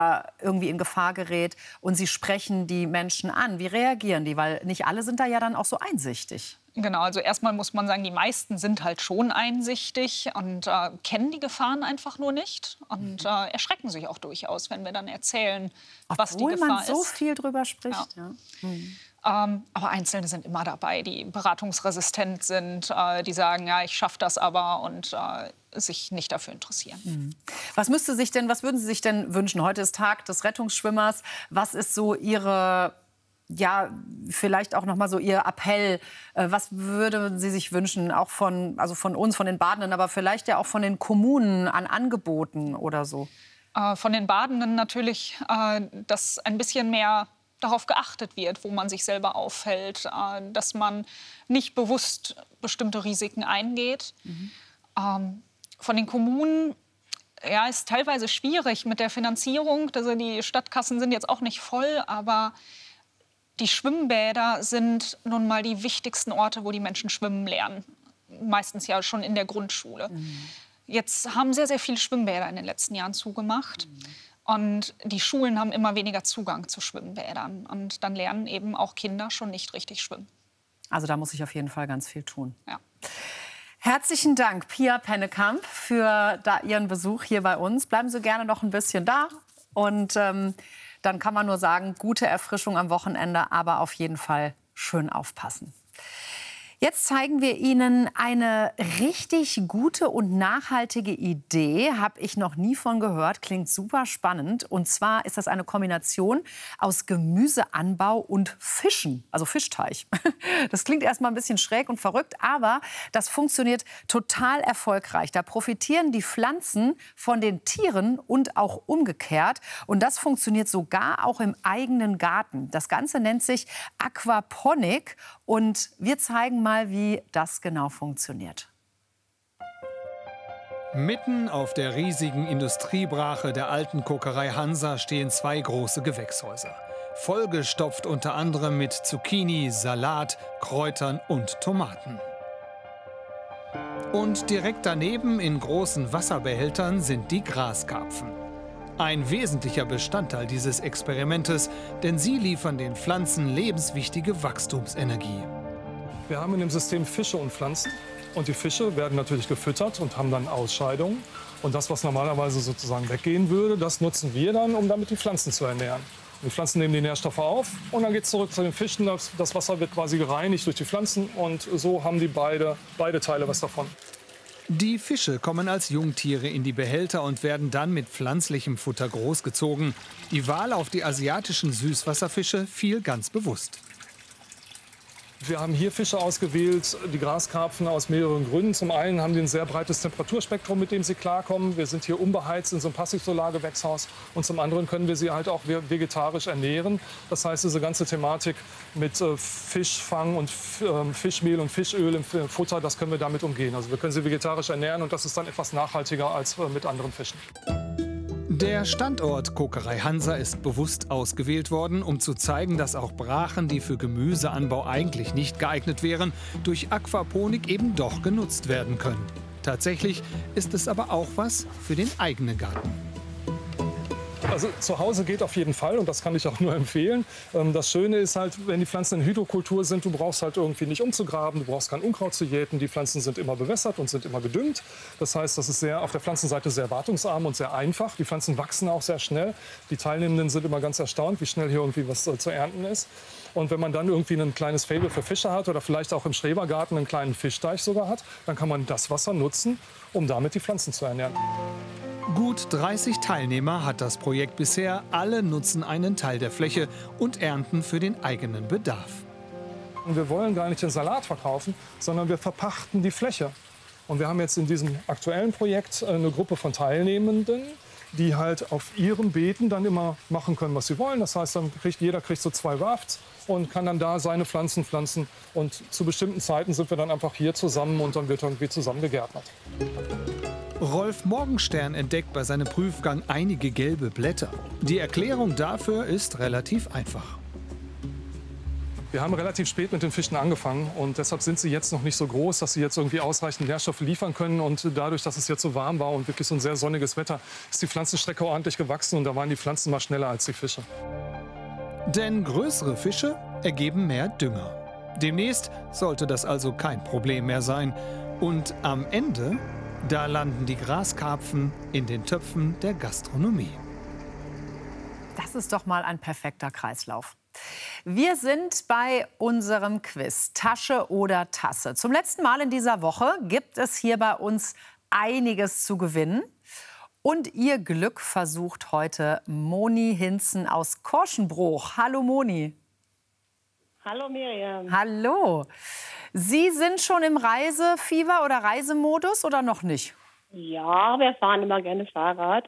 irgendwie in Gefahr gerät und Sie sprechen die Menschen an. Wie reagieren die? Weil nicht alle sind da ja dann auch so einsichtig. Genau, also erstmal muss man sagen, die meisten sind halt schon einsichtig und kennen die Gefahren einfach nur nicht und erschrecken sich auch durchaus, wenn wir dann erzählen, was die Gefahr ist. Obwohl man so viel drüber spricht. Ja. Ja. Aber Einzelne sind immer dabei, die beratungsresistent sind, die sagen, ja, ich schaffe das aber und sich nicht dafür interessieren. Was würden Sie sich denn wünschen? Heute ist Tag des Rettungsschwimmers. Was ist so Ihre, ja, vielleicht auch noch mal so Ihr Appell? Was würden Sie sich wünschen, auch von uns, von den Badenden, aber vielleicht ja auch von den Kommunen an Angeboten oder so? Von den Badenden natürlich, dass ein bisschen mehr darauf geachtet wird, wo man sich selber auffällt, dass man nicht bewusst bestimmte Risiken eingeht. Von den Kommunen, ja, ist teilweise schwierig mit der Finanzierung. Also die Stadtkassen sind jetzt auch nicht voll, aber die Schwimmbäder sind nun mal die wichtigsten Orte, wo die Menschen schwimmen lernen. Meistens ja schon in der Grundschule. Jetzt haben sehr, sehr viele Schwimmbäder in den letzten Jahren zugemacht. Und die Schulen haben immer weniger Zugang zu Schwimmbädern. Und dann lernen eben auch Kinder schon nicht richtig schwimmen. Also da muss ich auf jeden Fall ganz viel tun. Ja. Herzlichen Dank, Pia Pennekamp, für Ihren Besuch hier bei uns. Bleiben Sie gerne noch ein bisschen da. Und dann kann man nur sagen, gute Erfrischung am Wochenende, aber auf jeden Fall schön aufpassen. Jetzt zeigen wir Ihnen eine richtig gute und nachhaltige Idee. Habe ich noch nie von gehört. Klingt super spannend. Und zwar ist das eine Kombination aus Gemüseanbau und Fischen, also Fischteich. Das klingt erstmal ein bisschen schräg und verrückt, aber das funktioniert total erfolgreich. Da profitieren die Pflanzen von den Tieren und auch umgekehrt. Und das funktioniert sogar auch im eigenen Garten. Das Ganze nennt sich Aquaponik. Und wir zeigen mal, wie das genau funktioniert. Mitten auf der riesigen Industriebrache der alten Kokerei Hansa stehen zwei große Gewächshäuser. Vollgestopft unter anderem mit Zucchini, Salat, Kräutern und Tomaten. Und direkt daneben in großen Wasserbehältern sind die Graskarpfen. Ein wesentlicher Bestandteil dieses Experimentes, denn sie liefern den Pflanzen lebenswichtige Wachstumsenergie. Wir haben in dem System Fische und Pflanzen. Und die Fische werden natürlich gefüttert und haben dann Ausscheidungen. Und das, was normalerweise sozusagen weggehen würde, das nutzen wir dann, um damit die Pflanzen zu ernähren. Und die Pflanzen nehmen die Nährstoffe auf und dann geht es zurück zu den Fischen. Das Wasser wird quasi gereinigt durch die Pflanzen und so haben die beide Teile was davon. Die Fische kommen als Jungtiere in die Behälter und werden dann mit pflanzlichem Futter großgezogen. Die Wahl auf die asiatischen Süßwasserfische fiel ganz bewusst. Wir haben hier Fische ausgewählt, die Graskarpfen, aus mehreren Gründen. Zum einen haben die ein sehr breites Temperaturspektrum, mit dem sie klarkommen. Wir sind hier unbeheizt in so einem Passivsolargewächshaus. Und zum anderen können wir sie halt auch vegetarisch ernähren. Das heißt, diese ganze Thematik mit Fischfang und Fischmehl und Fischöl im Futter, das können wir damit umgehen. Also wir können sie vegetarisch ernähren und das ist dann etwas nachhaltiger als mit anderen Fischen. Der Standort Kokerei Hansa ist bewusst ausgewählt worden, um zu zeigen, dass auch Brachen, die für Gemüseanbau eigentlich nicht geeignet wären, durch Aquaponik eben doch genutzt werden können. Tatsächlich ist es aber auch was für den eigenen Garten. Also zu Hause geht auf jeden Fall und das kann ich auch nur empfehlen. Das Schöne ist halt, wenn die Pflanzen in Hydrokultur sind, du brauchst halt irgendwie nicht umzugraben, du brauchst kein Unkraut zu jäten, die Pflanzen sind immer bewässert und sind immer gedüngt. Das heißt, das ist auf der Pflanzenseite sehr wartungsarm und sehr einfach. Die Pflanzen wachsen auch sehr schnell. Die Teilnehmenden sind immer ganz erstaunt, wie schnell hier irgendwie was zu ernten ist. Und wenn man dann irgendwie ein kleines Faible für Fische hat oder vielleicht auch im Schrebergarten einen kleinen Fischteich sogar hat, dann kann man das Wasser nutzen, um damit die Pflanzen zu ernähren. Gut 30 Teilnehmer hat das Projekt bisher. Alle nutzen einen Teil der Fläche und ernten für den eigenen Bedarf. Und wir wollen gar nicht den Salat verkaufen, sondern wir verpachten die Fläche. Und wir haben jetzt in diesem aktuellen Projekt eine Gruppe von Teilnehmenden, die halt auf ihren Beeten dann immer machen können, was sie wollen. Das heißt, dann jeder kriegt so 2 Rafts und kann dann da seine Pflanzen pflanzen. Und zu bestimmten Zeiten sind wir dann einfach hier zusammen und dann wird irgendwie zusammen gegärtnert. Rolf Morgenstern entdeckt bei seinem Prüfgang einige gelbe Blätter. Die Erklärung dafür ist relativ einfach. Wir haben relativ spät mit den Fischen angefangen und deshalb sind sie jetzt noch nicht so groß, dass sie jetzt irgendwie ausreichend Nährstoffe liefern können. Und dadurch, dass es jetzt so warm war und wirklich so ein sehr sonniges Wetter, ist die Pflanzenstrecke ordentlich gewachsen und da waren die Pflanzen mal schneller als die Fische. Denn größere Fische ergeben mehr Dünger. Demnächst sollte das also kein Problem mehr sein. Und am Ende, da landen die Graskarpfen in den Töpfen der Gastronomie. Das ist doch mal ein perfekter Kreislauf. Wir sind bei unserem Quiz Tasche oder Tasse. Zum letzten Mal in dieser Woche gibt es hier bei uns einiges zu gewinnen. Und ihr Glück versucht heute Moni Hinzen aus Korschenbruch. Hallo Moni. Hallo Miriam. Hallo. Sie sind schon im Reisefieber oder Reisemodus oder noch nicht? Ja, wir fahren immer gerne Fahrrad.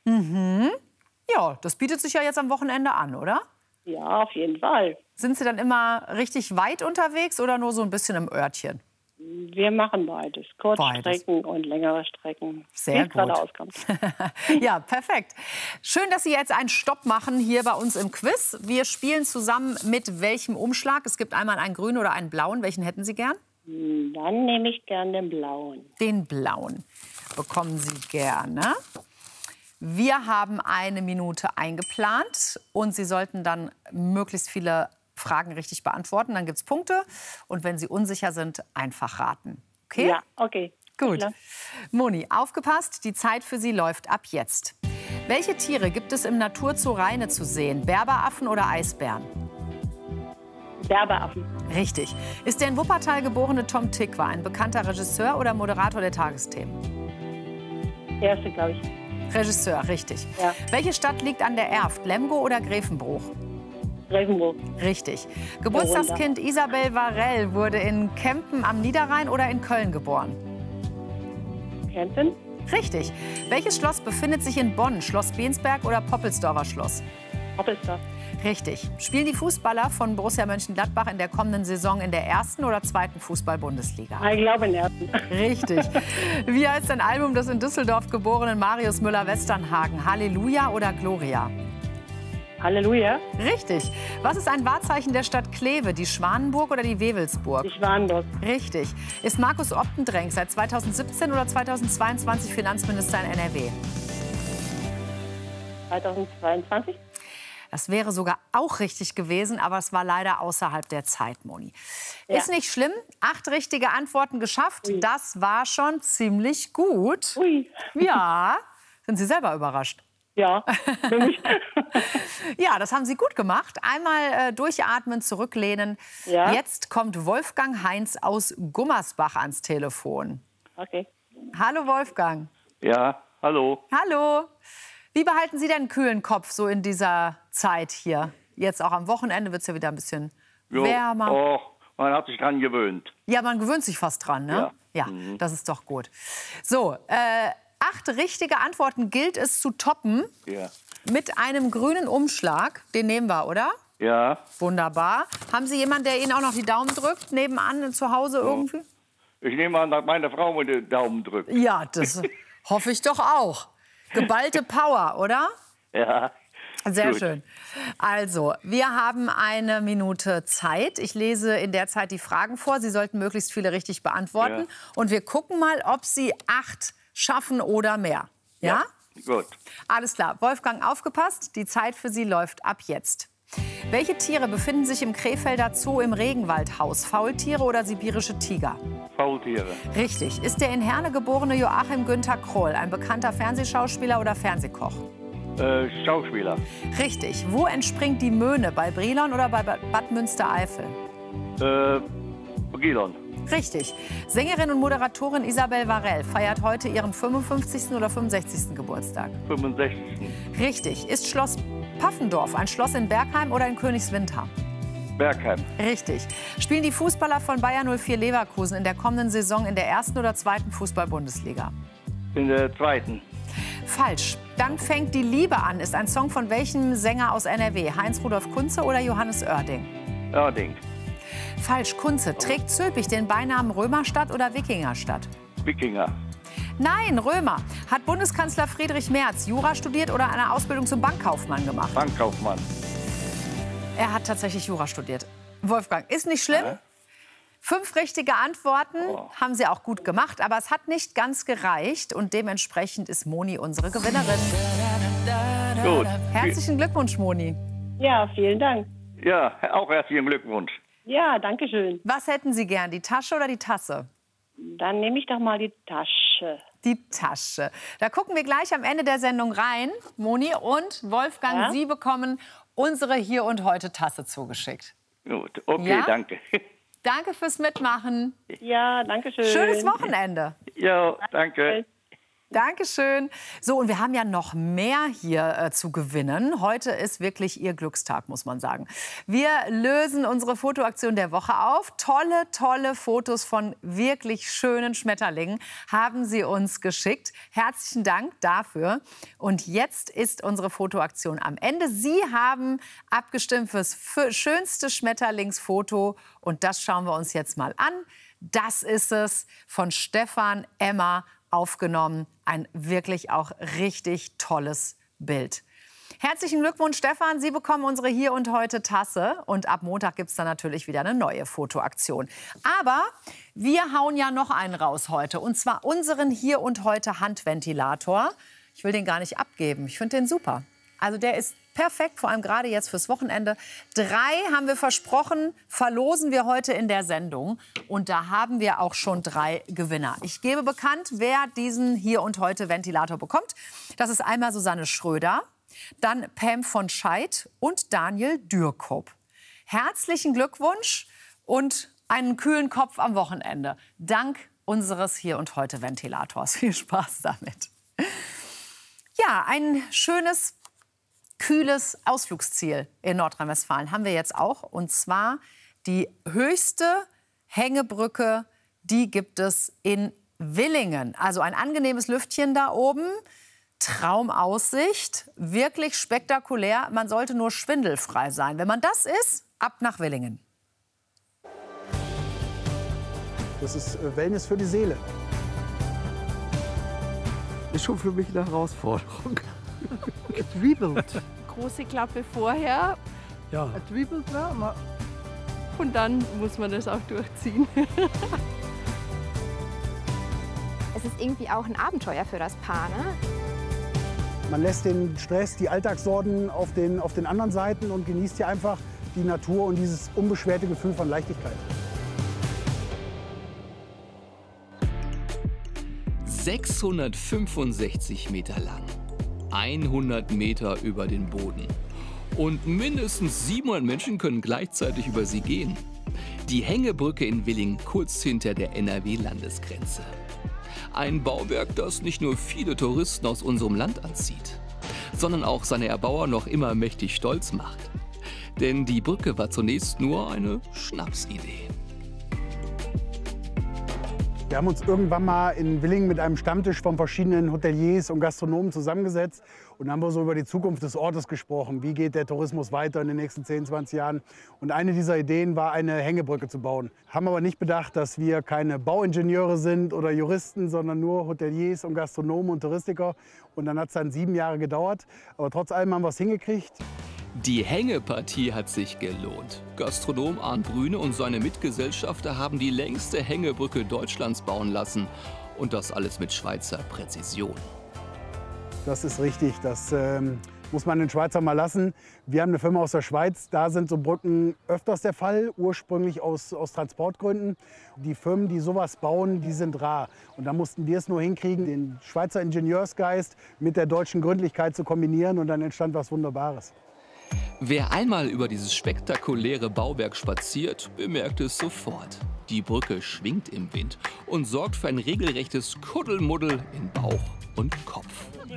Ja, das bietet sich ja jetzt am Wochenende an, oder? Ja, auf jeden Fall. Sind Sie dann immer richtig weit unterwegs oder nur so ein bisschen im Örtchen? Wir machen beides. Kurzstrecken und längere Strecken. Sehr gut. Gerade auskommt. Ja, perfekt. Schön, dass Sie jetzt einen Stopp machen hier bei uns im Quiz. Wir spielen zusammen mit welchem Umschlag? Es gibt einmal einen grünen oder einen blauen. Welchen hätten Sie gern? Dann nehme ich gern den blauen. Den blauen bekommen Sie gerne. Wir haben 1 Minute eingeplant und Sie sollten dann möglichst viele Fragen richtig beantworten. Dann gibt es Punkte. Und wenn Sie unsicher sind, einfach raten. Okay? Ja, okay. Gut. Klar. Moni, aufgepasst, die Zeit für Sie läuft ab jetzt. Welche Tiere gibt es im Naturzoo Rheine zu sehen? Berberaffen oder Eisbären? Berberaffen. Richtig. Ist der in Wuppertal geborene Tom Tykwer ein bekannter Regisseur oder Moderator der Tagesthemen? Erste, glaube ich. Regisseur, richtig. Ja. Welche Stadt liegt an der Erft? Lemgo oder Grevenbruch? Grevenbruch. Richtig. Geburtstagskind Isabel Varell wurde in Kempen am Niederrhein oder in Köln geboren? Kempten. Richtig. Welches Schloss befindet sich in Bonn? Schloss Bensberg oder Poppelsdorfer Schloss? Poppelsdorf. Richtig. Spielen die Fußballer von Borussia Mönchengladbach in der kommenden Saison in der 1. oder 2. Fußball-Bundesliga? Ich glaube in der ersten. Richtig. Wie heißt ein Album des in Düsseldorf geborenen Marius Müller-Westernhagen? Halleluja oder Gloria? Halleluja. Richtig. Was ist ein Wahrzeichen der Stadt Kleve? Die Schwanenburg oder die Wewelsburg? Die Schwanenburg. Richtig. Ist Markus Optendrenk seit 2017 oder 2022 Finanzminister in NRW? 2022. Das wäre sogar auch richtig gewesen, aber es war leider außerhalb der Zeit, Moni. Ja. Ist nicht schlimm. 8 richtige Antworten geschafft. Ui. Das war schon ziemlich gut. Ui. Ja. Sind Sie selber überrascht? Ja, für mich. Ja, das haben Sie gut gemacht. Einmal durchatmen, zurücklehnen. Ja. Jetzt kommt Wolfgang Heinz aus Gummersbach ans Telefon. Okay. Hallo Wolfgang. Ja, hallo. Hallo. Wie behalten Sie denn einen kühlen Kopf so in dieser Zeit hier? Jetzt auch am Wochenende wird es ja wieder ein bisschen Jo, wärmer. Oh, man hat sich dran gewöhnt. Ja, man gewöhnt sich fast dran, ne? Ja, das ist doch gut. So, 8 richtige Antworten gilt es zu toppen Ja. mit einem grünen Umschlag. Den nehmen wir, oder? Ja, Wunderbar. Haben Sie jemanden, der Ihnen auch noch die Daumen drückt, nebenan zu Hause irgendwie? ich nehme an, dass meine Frau mir den Daumen drückt. Ja, das hoffe ich doch auch. Geballte Power, oder? Ja. Sehr Gut. schön. Also, wir haben 1 Minute Zeit. Ich lese in der Zeit die Fragen vor. Sie sollten möglichst viele richtig beantworten. Ja. Und wir gucken mal, ob Sie 8 schaffen oder mehr. Ja? Gut. Alles klar. Wolfgang, aufgepasst. Die Zeit für Sie läuft ab jetzt. Welche Tiere befinden sich im Krefelder Zoo im Regenwaldhaus? Faultiere oder sibirische Tiger? Faultiere. Richtig. Ist der in Herne geborene Joachim Günther Kroll ein bekannter Fernsehschauspieler oder Fernsehkoch? Schauspieler. Richtig. Wo entspringt die Möhne? Bei Brilon oder bei Bad Münstereifel? Gilon. Richtig. Sängerin und Moderatorin Isabel Varell feiert heute ihren 55. oder 65. Geburtstag. 65. Richtig. Ist Schloss Paffendorf ein Schloss in Bergheim oder in Königswinter? Bergheim. Richtig. Spielen die Fußballer von Bayer 04 Leverkusen in der kommenden Saison in der 1. oder 2. Fußball-Bundesliga? In der 2. Falsch. Dann fängt die Liebe an. Ist ein Song von welchem Sänger aus NRW? Heinz-Rudolf Kunze oder Johannes Oerding? Oerding. Falsch. Kunze. Trägt Zülpich den Beinamen Römerstadt oder Wikingerstadt? Wikinger. Nein, Römer. Hat Bundeskanzler Friedrich Merz Jura studiert oder eine Ausbildung zum Bankkaufmann gemacht? Bankkaufmann. Er hat tatsächlich Jura studiert. Wolfgang, ist nicht schlimm. 5 richtige Antworten haben Sie auch gut gemacht, aber es hat nicht ganz gereicht und dementsprechend ist Moni unsere Gewinnerin. Gut. Herzlichen Glückwunsch, Moni. Ja, vielen Dank. Ja, auch herzlichen Glückwunsch. Ja, danke schön. Was hätten Sie gern, die Tasche oder die Tasse? Dann nehme ich doch mal die Tasche. Die Tasche. Da gucken wir gleich am Ende der Sendung rein. Moni und Wolfgang, Ja? Sie bekommen unsere Hier und Heute Tasse zugeschickt. Gut, okay, Ja? danke. Danke fürs Mitmachen. Ja, danke schön. Schönes Wochenende. Ja, danke. Dankeschön. So, und wir haben ja noch mehr hier zu gewinnen. Heute ist wirklich Ihr Glückstag, muss man sagen. Wir lösen unsere Fotoaktion der Woche auf. Tolle, tolle Fotos von wirklich schönen Schmetterlingen haben Sie uns geschickt. Herzlichen Dank dafür. Und jetzt ist unsere Fotoaktion am Ende. Sie haben abgestimmt fürs schönste Schmetterlingsfoto. Und das schauen wir uns jetzt mal an. Das ist es von Stefan Emmer aufgenommen. Ein wirklich auch richtig tolles Bild. Herzlichen Glückwunsch, Stefan. Sie bekommen unsere Hier und Heute Tasse. Und ab Montag gibt es dann natürlich wieder eine neue Fotoaktion. Aber wir hauen ja noch einen raus heute. Und zwar unseren Hier und Heute Handventilator. Ich will den gar nicht abgeben. Ich finde den super. Also der ist perfekt, vor allem gerade jetzt fürs Wochenende. 3 haben wir versprochen, verlosen wir heute in der Sendung. Und da haben wir auch schon 3 Gewinner. Ich gebe bekannt, wer diesen Hier und Heute Ventilator bekommt. Das ist einmal Susanne Schröder, dann Pam von Scheidt und Daniel Dürkop. Herzlichen Glückwunsch und einen kühlen Kopf am Wochenende. Dank unseres Hier und Heute Ventilators. Viel Spaß damit. Ja, ein schönes, kühles Ausflugsziel in Nordrhein-Westfalen haben wir jetzt auch. Und zwar die höchste Hängebrücke, die gibt es in Willingen. Also ein angenehmes Lüftchen da oben, Traumaussicht, wirklich spektakulär. Man sollte nur schwindelfrei sein. Wenn man das ist, ab nach Willingen. Das ist Wellness für die Seele. Ist schon für mich eine Herausforderung. Gedribbelt. Große Klappe vorher. Ja. Gedribbelt und dann muss man das auch durchziehen. Es ist irgendwie auch ein Abenteuer für das Paar, ne? Man lässt den Stress, die Alltagssorgen auf den anderen Seiten und genießt hier einfach die Natur und dieses unbeschwerte Gefühl von Leichtigkeit. 665 Meter lang, 100 Meter über den Boden. Und mindestens 700 Menschen können gleichzeitig über sie gehen. Die Hängebrücke in Willingen, kurz hinter der NRW-Landesgrenze. Ein Bauwerk, das nicht nur viele Touristen aus unserem Land anzieht, sondern auch seine Erbauer noch immer mächtig stolz macht. Denn die Brücke war zunächst nur eine Schnapsidee. Wir haben uns irgendwann mal in Willingen mit einem Stammtisch von verschiedenen Hoteliers und Gastronomen zusammengesetzt und haben wir so über die Zukunft des Ortes gesprochen. Wie geht der Tourismus weiter in den nächsten 10, 20 Jahren? Und eine dieser Ideen war, eine Hängebrücke zu bauen. Haben aber nicht bedacht, dass wir keine Bauingenieure sind oder Juristen, sondern nur Hoteliers und Gastronomen und Touristiker. Und dann hat es dann 7 Jahre gedauert. Aber trotz allem haben wir es hingekriegt. Die Hängepartie hat sich gelohnt. Gastronom Arndt Brüne und seine Mitgesellschafter haben die längste Hängebrücke Deutschlands bauen lassen. Und das alles mit Schweizer Präzision. Das ist richtig, das muss man den Schweizer mal lassen. Wir haben eine Firma aus der Schweiz, da sind so Brücken öfters der Fall, ursprünglich aus Transportgründen. Die Firmen, die sowas bauen, die sind rar. Und da mussten wir es nur hinkriegen, den Schweizer Ingenieursgeist mit der deutschen Gründlichkeit zu kombinieren und dann entstand was Wunderbares. Wer einmal über dieses spektakuläre Bauwerk spaziert, bemerkt es sofort. Die Brücke schwingt im Wind und sorgt für ein regelrechtes Kuddelmuddel in Bauch und Kopf.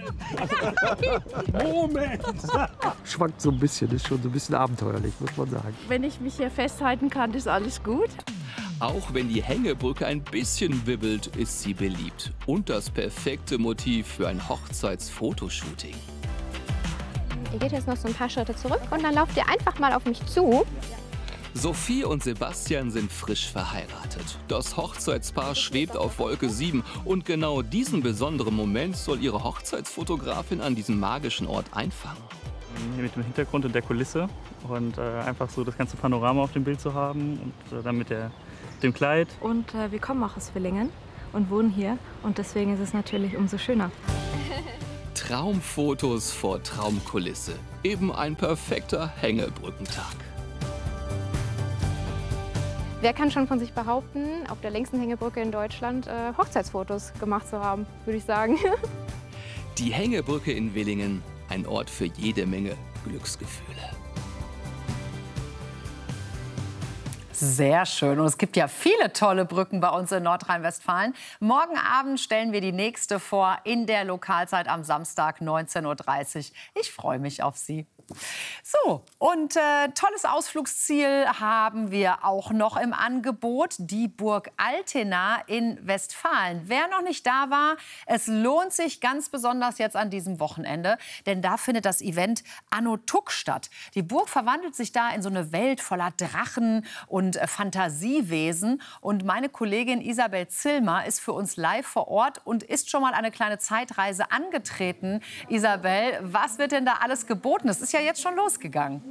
Moment! Schwankt so ein bisschen, ist schon so ein bisschen abenteuerlich, muss man sagen. Wenn ich mich hier festhalten kann, ist alles gut. Auch wenn die Hängebrücke ein bisschen wibbelt, ist sie beliebt. Und das perfekte Motiv für ein Hochzeitsfotoshooting. Ihr geht jetzt noch so ein paar Schritte zurück und dann lauft ihr einfach mal auf mich zu. Sophie und Sebastian sind frisch verheiratet. Das Hochzeitspaar schwebt auf Wolke 7 und genau diesen besonderen Moment soll ihre Hochzeitsfotografin an diesem magischen Ort einfangen. Hier mit dem Hintergrund und der Kulisse und einfach so das ganze Panorama auf dem Bild zu haben und dann mit dem Kleid. Und wir kommen auch aus Villingen und wohnen hier und deswegen ist es natürlich umso schöner. Traumfotos vor Traumkulisse. Eben ein perfekter Hängebrückentag. Wer kann schon von sich behaupten, auf der längsten Hängebrücke in Deutschland Hochzeitsfotos gemacht zu haben, würde ich sagen. Die Hängebrücke in Villingen, ein Ort für jede Menge Glücksgefühle. Sehr schön. Und es gibt ja viele tolle Brücken bei uns in Nordrhein-Westfalen. Morgen Abend stellen wir die nächste vor in der Lokalzeit am Samstag 19:30 Uhr. Ich freue mich auf Sie. So, und tolles Ausflugsziel haben wir auch noch im Angebot, die Burg Altena in Westfalen. Wer noch nicht da war, es lohnt sich ganz besonders jetzt an diesem Wochenende, denn da findet das Event Anno Tuck statt. Die Burg verwandelt sich da in so eine Welt voller Drachen und Fantasiewesen. Und meine Kollegin Isabel Zillmer ist für uns live vor Ort und ist schon mal eine kleine Zeitreise angetreten. Isabel, was wird denn da alles geboten? Es ist ja jetzt schon losgegangen.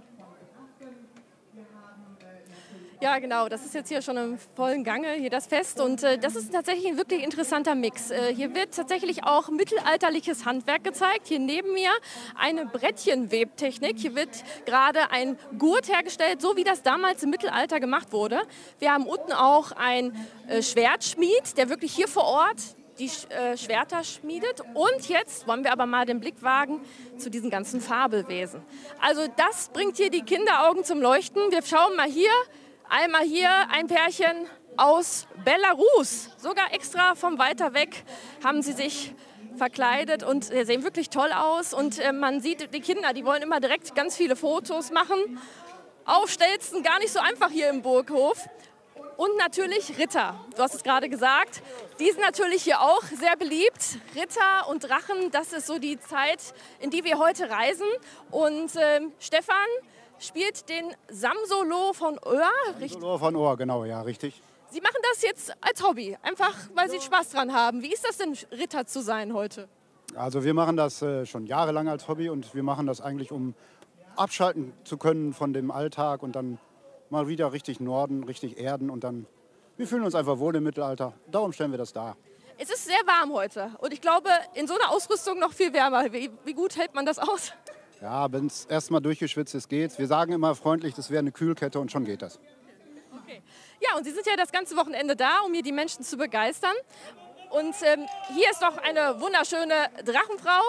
Ja, genau. Das ist jetzt hier schon im vollen Gange, hier das Fest. Und das ist tatsächlich ein wirklich interessanter Mix. Hier wird tatsächlich auch mittelalterliches Handwerk gezeigt. Hier neben mir eine Brettchenwebtechnik. Hier wird gerade ein Gurt hergestellt, so wie das damals im Mittelalter gemacht wurde. Wir haben unten auch einen Schwertschmied, der wirklich hier vor Ort die Schwerter schmiedet. Und jetzt wollen wir aber mal den Blick wagen zu diesen ganzen Fabelwesen. Also das bringt hier die Kinderaugen zum Leuchten. Wir schauen mal hier. Einmal hier ein Pärchen aus Belarus. Sogar extra von weiter weg haben sie sich verkleidet und sehen wirklich toll aus. Und man sieht, die Kinder, die wollen immer direkt ganz viele Fotos machen. Aufstelzen, gar nicht so einfach hier im Burghof. Und natürlich Ritter. Du hast es gerade gesagt. Die sind natürlich hier auch sehr beliebt. Ritter und Drachen, das ist so die Zeit, in die wir heute reisen. Und Stefan spielt den Samsolo von Ohr. Samsolo von Ohr, genau, ja, richtig. Sie machen das jetzt als Hobby, einfach weil Sie Spaß dran haben. Wie ist das denn, Ritter zu sein heute? Also wir machen das schon jahrelang als Hobby und wir machen das eigentlich, um abschalten zu können von dem Alltag und dann mal wieder richtig Norden, richtig Erden und dann, wir fühlen uns einfach wohl im Mittelalter. Darum stellen wir das dar. Es ist sehr warm heute und ich glaube, in so einer Ausrüstung noch viel wärmer. Wie gut hält man das aus? Ja, wenn es erstmal durchgeschwitzt ist, geht's. Wir sagen immer freundlich, das wäre eine Kühlkette und schon geht das. Okay. Ja, und Sie sind ja das ganze Wochenende da, um hier die Menschen zu begeistern. Und hier ist noch eine wunderschöne Drachenfrau,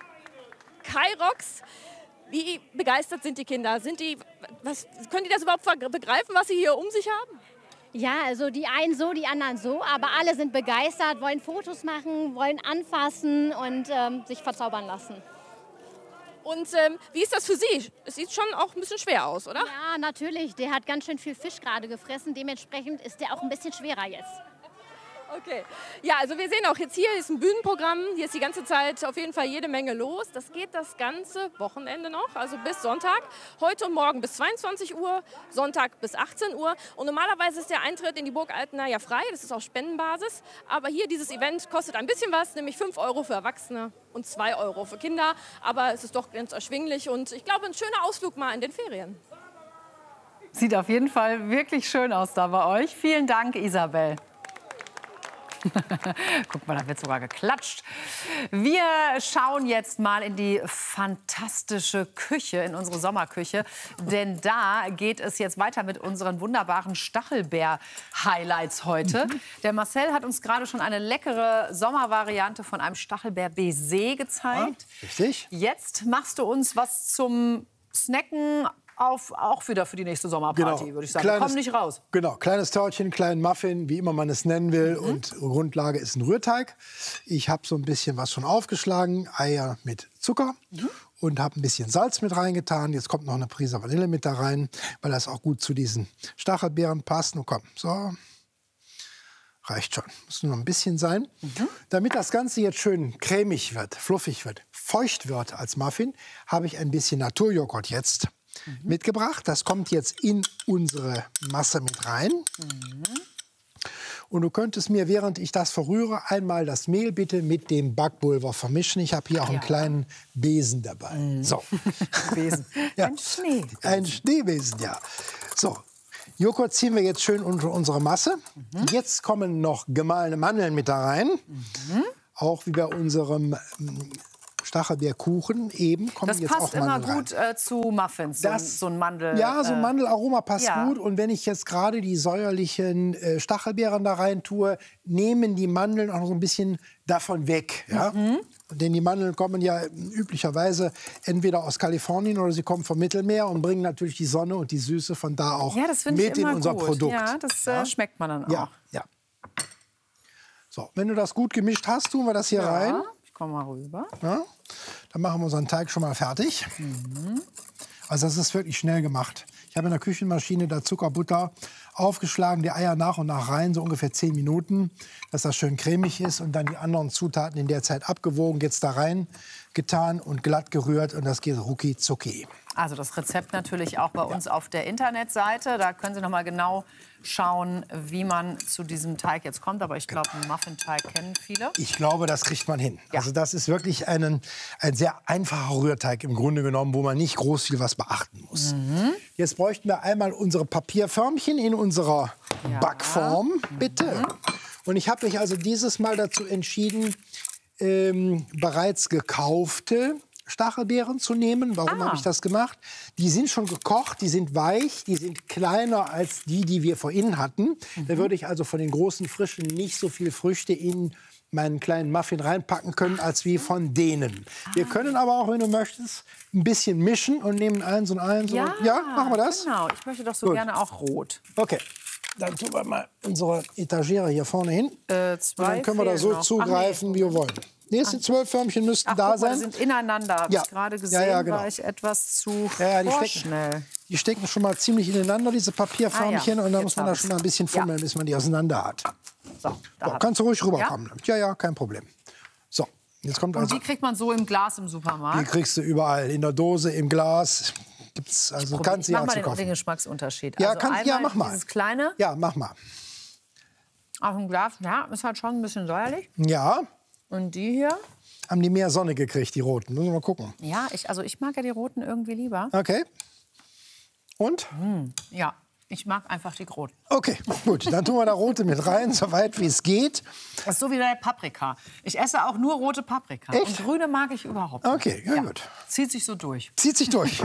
Kairox. Wie begeistert sind die Kinder? Können die das überhaupt begreifen, was sie hier um sich haben? Ja, also die einen so, die anderen so, aber alle sind begeistert, wollen Fotos machen, wollen anfassen und sich verzaubern lassen. Und wie ist das für Sie? Es sieht schon auch ein bisschen schwer aus, oder? Ja, natürlich. Der hat ganz schön viel Fisch gerade gefressen. Dementsprechend ist der auch ein bisschen schwerer jetzt. Okay. Ja, also wir sehen auch jetzt hier ist ein Bühnenprogramm. Hier ist die ganze Zeit auf jeden Fall jede Menge los. Das geht das ganze Wochenende noch, also bis Sonntag. Heute und morgen bis 22 Uhr, Sonntag bis 18 Uhr. Und normalerweise ist der Eintritt in die Burg Altena ja frei. Das ist auf Spendenbasis. Aber hier dieses Event kostet ein bisschen was, nämlich 5 € für Erwachsene und 2 € für Kinder. Aber es ist doch ganz erschwinglich und ich glaube, ein schöner Ausflug mal in den Ferien. Sieht auf jeden Fall wirklich schön aus da bei euch. Vielen Dank, Isabel. Guck mal, da wird sogar geklatscht. Wir schauen jetzt mal in die fantastische Küche, in unsere Sommerküche. Denn da geht es jetzt weiter mit unseren wunderbaren Stachelbeer-Highlights heute. Der Marcel hat uns gerade schon eine leckere Sommervariante von einem Stachelbeer-Baiser gezeigt. Ja, richtig. Jetzt machst du uns was zum Snacken. Auch wieder für die nächste Sommerparty, würde ich sagen. Komm nicht raus. Genau, kleines Törtchen, kleinen Muffin, wie immer man es nennen will. Und Grundlage ist ein Rührteig. Ich habe so ein bisschen was schon aufgeschlagen, Eier mit Zucker und habe ein bisschen Salz mit reingetan. Jetzt kommt noch eine Prise Vanille mit da rein, weil das auch gut zu diesen Stachelbeeren passt. Und komm, so. Reicht schon. Muss nur noch ein bisschen sein. Damit das Ganze jetzt schön cremig wird, fluffig wird, feucht wird als Muffin, habe ich ein bisschen Naturjoghurt jetzt mitgebracht. Das kommt jetzt in unsere Masse mit rein. Und du könntest mir, während ich das verrühre, einmal das Mehl bitte mit dem Backpulver vermischen. Ich habe hier auch einen kleinen Besen dabei. So. Besen. Ja. Ein Schneebesen. Ein Schneebesen, ja. So. Joghurt ziehen wir jetzt schön unter unsere Masse. Jetzt kommen noch gemahlene Mandeln mit da rein. Auch wie bei unserem Stachelbeerkuchen eben kommen das jetzt passt auch Mandeln immer gut zu Muffins, so ein Mandel. Ja, so ein Mandelaroma passt ja. gut. Und wenn ich jetzt gerade die säuerlichen Stachelbeeren da rein tue, nehmen die Mandeln auch noch so ein bisschen davon weg. Ja? Denn die Mandeln kommen ja üblicherweise entweder aus Kalifornien oder sie kommen vom Mittelmeer und bringen natürlich die Sonne und die Süße von da auch mit in unser Produkt. Ja, das schmeckt man dann auch. Ja, ja. So, wenn du das gut gemischt hast, tun wir das hier rein. Ich komme mal rüber. Ja, dann machen wir unseren Teig schon mal fertig. Also das ist wirklich schnell gemacht. Ich habe in der Küchenmaschine da Zucker, Butter aufgeschlagen, die Eier nach und nach rein, so ungefähr 10 Minuten, dass das schön cremig ist und dann die anderen Zutaten in der Zeit abgewogen, jetzt da rein getan und glatt gerührt und das geht rucki zucki. Also das Rezept natürlich auch bei uns auf der Internetseite. Da können Sie noch mal genau schauen, wie man zu diesem Teig jetzt kommt. Aber ich glaube, einen Muffin-Teig kennen viele. Ich glaube, das kriegt man hin. Ja. Also das ist wirklich ein sehr einfacher Rührteig im Grunde genommen, wo man nicht groß viel was beachten muss. Jetzt bräuchten wir einmal unsere Papierförmchen in unserer Backform, bitte. Und ich habe mich also dieses Mal dazu entschieden, bereits gekaufte Stachelbeeren zu nehmen. Warum habe ich das gemacht? Die sind schon gekocht, die sind weich, die sind kleiner als die wir vorhin hatten. Da würde ich also von den großen Frischen nicht so viel Früchte in meinen kleinen Muffin reinpacken können, als wie von denen. Wir können aber auch, wenn du möchtest, ein bisschen mischen und nehmen eins und eins. Ja, machen wir das? Genau, ich möchte doch so gerne auch rot. Okay. Dann tun wir mal unsere Etagere hier vorne hin. Und dann können wir da so noch zugreifen, wie wir wollen. Die nächsten 12 Förmchen müssten da sein. Die sind ineinander, habe ich gerade gesehen, war ich etwas zu vorschnell. Die stecken schon mal ziemlich ineinander, diese Papierförmchen. Und dann muss man da schon mal ein bisschen fummeln, bis man die auseinander hat. So, kannst du ruhig rüberkommen. Ja, kein Problem. So, jetzt kommt und die kriegt man so im Glas im Supermarkt? Die kriegst du überall, in der Dose, im Glas. Gibt's, also kannst du ja zu kaufen. Den Geschmacksunterschied. Ja, also mach mal. Dieses kleine. Ja, mach mal. Auf dem Glas, ist halt schon ein bisschen säuerlich. Ja. Und die hier? Haben die mehr Sonne gekriegt, die roten? Müssen wir mal gucken. Ja, ich mag ja die roten irgendwie lieber. Okay. Und? Ja, ich mag einfach die roten. Okay, gut. Dann tun wir da rote mit rein, so weit wie es geht. Das ist so wie der Paprika. Ich esse auch nur rote Paprika. Echt? Und grüne mag ich überhaupt nicht. Okay, ja, gut. Zieht sich so durch. Zieht sich durch.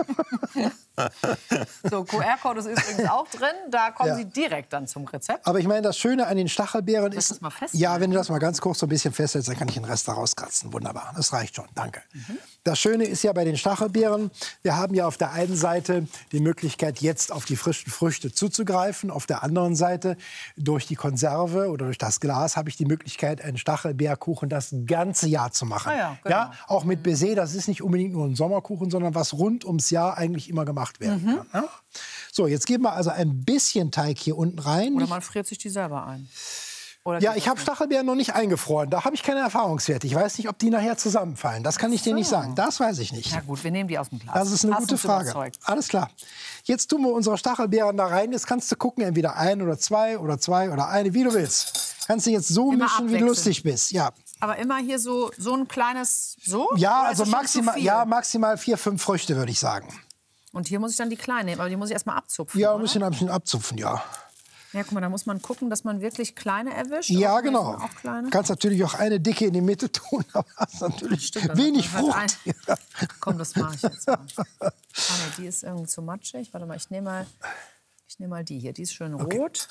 So, QR-Code ist übrigens auch drin. Da kommen Sie direkt dann zum Rezept. Aber ich meine, das Schöne an den Stachelbeeren ist... Das mal fest. Ja, wenn du das mal ganz kurz so ein bisschen festhältst, dann kann ich den Rest da rauskratzen. Wunderbar, das reicht schon. Danke. Das Schöne ist ja bei den Stachelbeeren, wir haben ja auf der einen Seite die Möglichkeit, jetzt auf die frischen Früchte zuzugreifen. Auf der anderen Seite, durch die Konserve oder durch das Glas, habe ich die Möglichkeit, einen Stachelbeerkuchen das ganze Jahr zu machen. Ja, genau. Ja, auch mit Baiser, das ist nicht unbedingt nur ein Sommerkuchen, sondern was rund ums Jahr eigentlich immer gemacht werden kann. Ja? So, jetzt geben wir also ein bisschen Teig hier unten rein. Oder man friert sich die selber ein. Oder ja, ich habe Stachelbeeren noch nicht eingefroren. Da habe ich keine Erfahrungswerte. Ich weiß nicht, ob die nachher zusammenfallen. Das kann ich dir nicht sagen. Das weiß ich nicht. Na gut, wir nehmen die aus dem Glas. Das ist eine gute Frage. Überzeugt. Alles klar. Jetzt tun wir unsere Stachelbeeren da rein. Jetzt kannst du gucken, entweder ein oder zwei oder eine, wie du willst. Kannst du jetzt so immer mischen, wie du lustig bist. Ja. Aber immer hier so ein kleines Ja, also maximal 4, 5 Früchte, würde ich sagen. Und hier muss ich dann die kleinen nehmen, aber die muss ich erst mal abzupfen. Ja, ein bisschen abzupfen, ja. Ja, guck mal, da muss man gucken, dass man wirklich kleine erwischt. Ja, genau. Du kannst natürlich auch eine dicke in die Mitte tun, aber hast natürlich wenig Frucht. Komm, das mache ich jetzt mal. Die ist irgendwie zu matschig. Warte mal, ich nehme mal die hier. Die ist schön rot.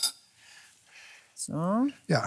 So. Ja.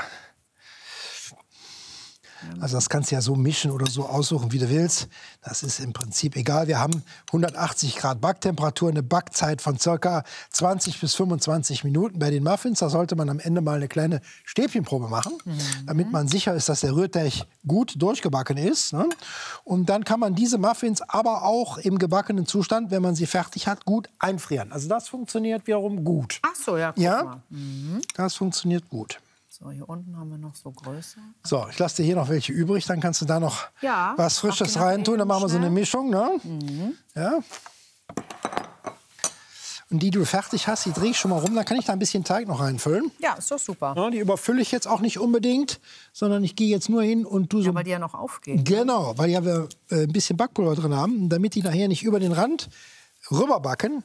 Also das kannst du ja so mischen oder so aussuchen, wie du willst. Das ist im Prinzip egal. Wir haben 180 Grad Backtemperatur, eine Backzeit von ca. 20 bis 25 Minuten bei den Muffins. Da sollte man am Ende mal eine kleine Stäbchenprobe machen, damit man sicher ist, dass der Rührteig gut durchgebacken ist. Ne? Und dann kann man diese Muffins aber auch im gebackenen Zustand, wenn man sie fertig hat, gut einfrieren. Also das funktioniert wiederum gut. Ach so, ja, guck mal. Das funktioniert gut. So, hier unten haben wir noch so größer. So, ich lasse dir hier noch welche übrig. Dann kannst du da noch was Frisches reintun. Dann machen wir so eine Mischung. Ne? Ja. Und die du fertig hast, die drehe ich schon mal rum. Dann kann ich da ein bisschen Teig noch reinfüllen. Ja, ist doch super. Ja, die überfülle ich jetzt auch nicht unbedingt, sondern ich gehe jetzt nur hin und du so. Ja, weil die ja noch aufgehen. Genau, weil ja wir ein bisschen Backpulver drin haben, damit die nachher nicht über den Rand rüberbacken.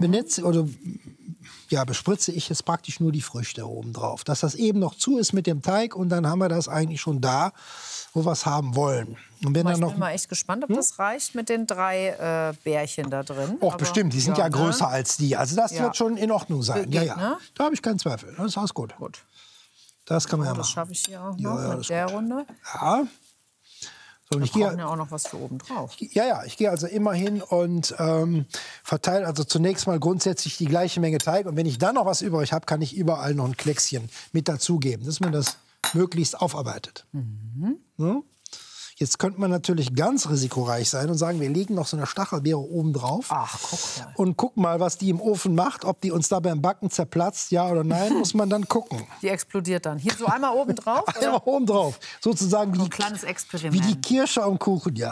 Bespritze ich jetzt praktisch nur die Früchte oben drauf. Dass das eben noch zu ist mit dem Teig und dann haben wir das eigentlich schon da, wo wir es haben wollen. Und wenn ich bin mal echt gespannt, ob das reicht mit den 3 Bärchen da drin. Och, bestimmt, die sind ja größer ne? als die. Also das wird schon in Ordnung sein. Geht, ja. Ne? Da habe ich keinen Zweifel. Das ist alles gut. Das kann man ja machen. Das schaffe ich hier auch noch mit der Runde. Ja. So, wir brauchen ja auch noch was für oben drauf. Ich gehe also immer hin und verteile also zunächst mal grundsätzlich die gleiche Menge Teig. Und wenn ich dann noch was übrig habe, kann ich überall noch ein Kleckschen mit dazugeben, dass man das möglichst aufarbeitet. So. Jetzt könnte man natürlich ganz risikoreich sein und sagen, wir legen noch so eine Stachelbeere oben drauf. Ach, guck mal. Und guck mal, was die im Ofen macht. Ob die uns da beim Backen zerplatzt, ja oder nein, muss man dann gucken. Die explodiert dann. Hier so einmal oben drauf? Einmal oben drauf. Sozusagen wie, ein kleines Experiment. Wie die Kirsche am Kuchen, ja.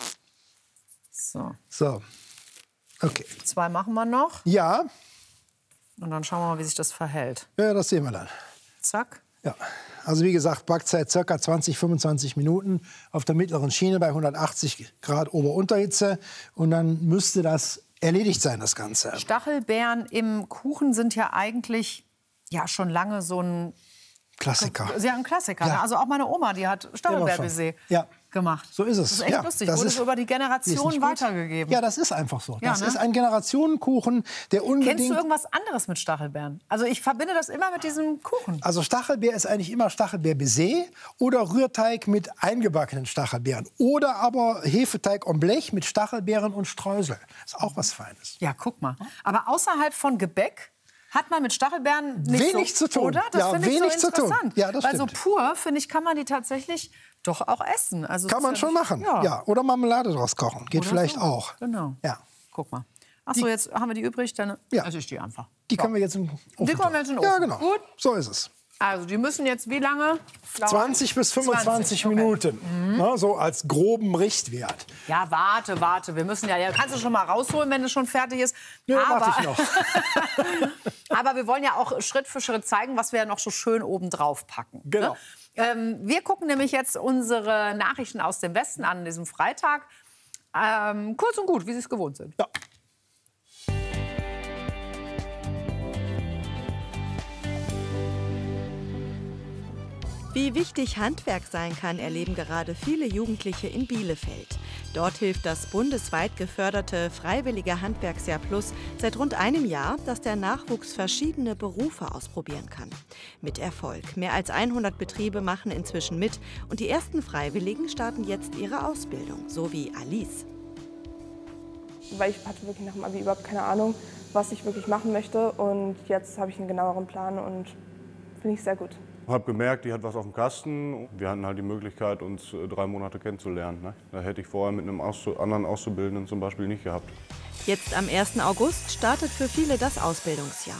So. Okay. 2 machen wir noch. Ja. Und dann schauen wir mal, wie sich das verhält. Ja, das sehen wir dann. Zack. Ja. Also wie gesagt, Backzeit ca. 20, 25 Minuten auf der mittleren Schiene bei 180 Grad Ober-Unterhitze. Und dann müsste das erledigt sein, das Ganze. Stachelbeeren im Kuchen sind ja eigentlich schon lange so ein Klassiker. Ja, ein Klassiker. Ja. Ne? Also auch meine Oma, die hat Stachelbeerbaiser gemacht. So ist es. Das ist echt lustig. Wurde so über die Generation weitergegeben. Ja, das ist einfach so. Ja, das ist ein Generationenkuchen, der unbedingt... Kennst du irgendwas anderes mit Stachelbeeren? Also ich verbinde das immer mit diesem Kuchen. Also Stachelbeer ist eigentlich immer Stachelbeer-Baiser oder Rührteig mit eingebackenen Stachelbeeren. Oder aber Hefeteig am Blech mit Stachelbeeren und Streusel. Ist auch was Feines. Ja, guck mal. Aber außerhalb von Gebäck hat man mit Stachelbeeren wenig zu tun. Oder? Das finde ich so interessant. Ja, das Weil stimmt. so pur, finde ich, kann man die tatsächlich doch auch essen. Also kann man schon machen. Ja. Oder Marmelade draus kochen. Geht oder vielleicht so. auch. Genau. Ja. Guck mal. Achso, jetzt haben wir die übrig, dann esse ich die einfach. Die können wir jetzt im Ofen. Die kommen jetzt in den Ofen. Ja, genau. Gut. So ist es. Also die müssen jetzt wie lange? 20 bis 25 Minuten. Na, so als groben Richtwert. Ja, warte. Wir müssen ja, kannst du schon mal rausholen, wenn es schon fertig ist. Ja, warte ich noch. Aber wir wollen ja auch Schritt für Schritt zeigen, was wir noch so schön oben drauf packen. Genau. Ne? Wir gucken nämlich jetzt unsere Nachrichten aus dem Westen an diesem Freitag. Kurz und gut, wie Sie es gewohnt sind. Ja. Wie wichtig Handwerk sein kann, erleben gerade viele Jugendliche in Bielefeld. Dort hilft das bundesweit geförderte Freiwillige Handwerksjahr Plus seit rund einem Jahr, dass der Nachwuchs verschiedene Berufe ausprobieren kann. Mit Erfolg. Mehr als 100 Betriebe machen inzwischen mit und die ersten Freiwilligen starten jetzt ihre Ausbildung, so wie Alice. Weil ich hatte wirklich nach dem Abi überhaupt keine Ahnung, was ich wirklich machen möchte, und jetzt habe ich einen genaueren Plan und finde ich sehr gut. Ich habe gemerkt, die hat was auf dem Kasten. Wir hatten halt die Möglichkeit, uns 3 Monate kennenzulernen. Ne? Da hätte ich vorher mit einem anderen Auszubildenden zum Beispiel nicht gehabt. Jetzt am 1. August startet für viele das Ausbildungsjahr.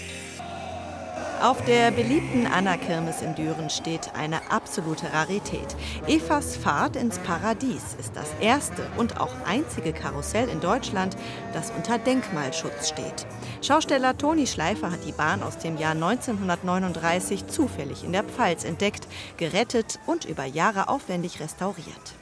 Auf der beliebten Anna-Kirmes in Düren steht eine absolute Rarität. Evas Fahrt ins Paradies ist das erste und auch einzige Karussell in Deutschland, das unter Denkmalschutz steht. Schausteller Toni Schleifer hat die Bahn aus dem Jahr 1939 zufällig in der Pfalz entdeckt, gerettet und über Jahre aufwendig restauriert.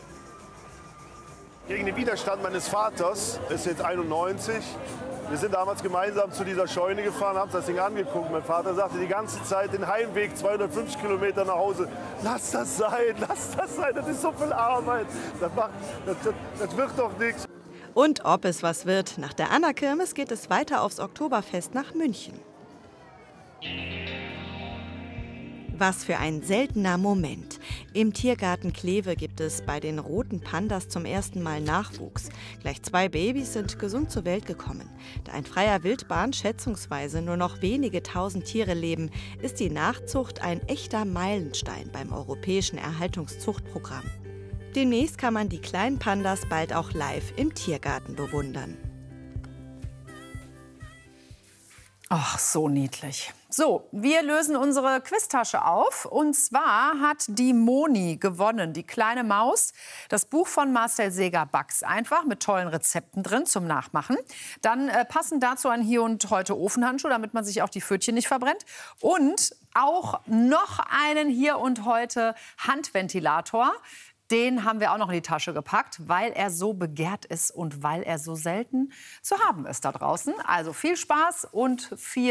Gegen den Widerstand meines Vaters, ist jetzt 91. Wir sind damals gemeinsam zu dieser Scheune gefahren, haben das Ding angeguckt. Mein Vater sagte die ganze Zeit, den Heimweg 250 Kilometer nach Hause, lass das sein, das ist so viel Arbeit, das wird doch nichts. Und ob es was wird, nach der Anna-Kirmes geht es weiter aufs Oktoberfest nach München. Was für ein seltener Moment. Im Tiergarten Kleve gibt es bei den roten Pandas zum ersten Mal Nachwuchs. Gleich 2 Babys sind gesund zur Welt gekommen. Da in freier Wildbahn schätzungsweise nur noch wenige tausend Tiere leben, ist die Nachzucht ein echter Meilenstein beim europäischen Erhaltungszuchtprogramm. Demnächst kann man die kleinen Pandas bald auch live im Tiergarten bewundern. Ach, so niedlich. So, wir lösen unsere Quiztasche auf. Und zwar hat die Moni gewonnen, die kleine Maus. Das Buch von Marcel Seeger, Back's einfach, mit tollen Rezepten drin zum Nachmachen. Dann passen dazu ein Hier und Heute Ofenhandschuh, damit man sich auch die Pfötchen nicht verbrennt. Und auch noch einen Hier und Heute Handventilator. Den haben wir auch noch in die Tasche gepackt, weil er so begehrt ist und weil er so selten zu haben ist da draußen. Also viel Spaß und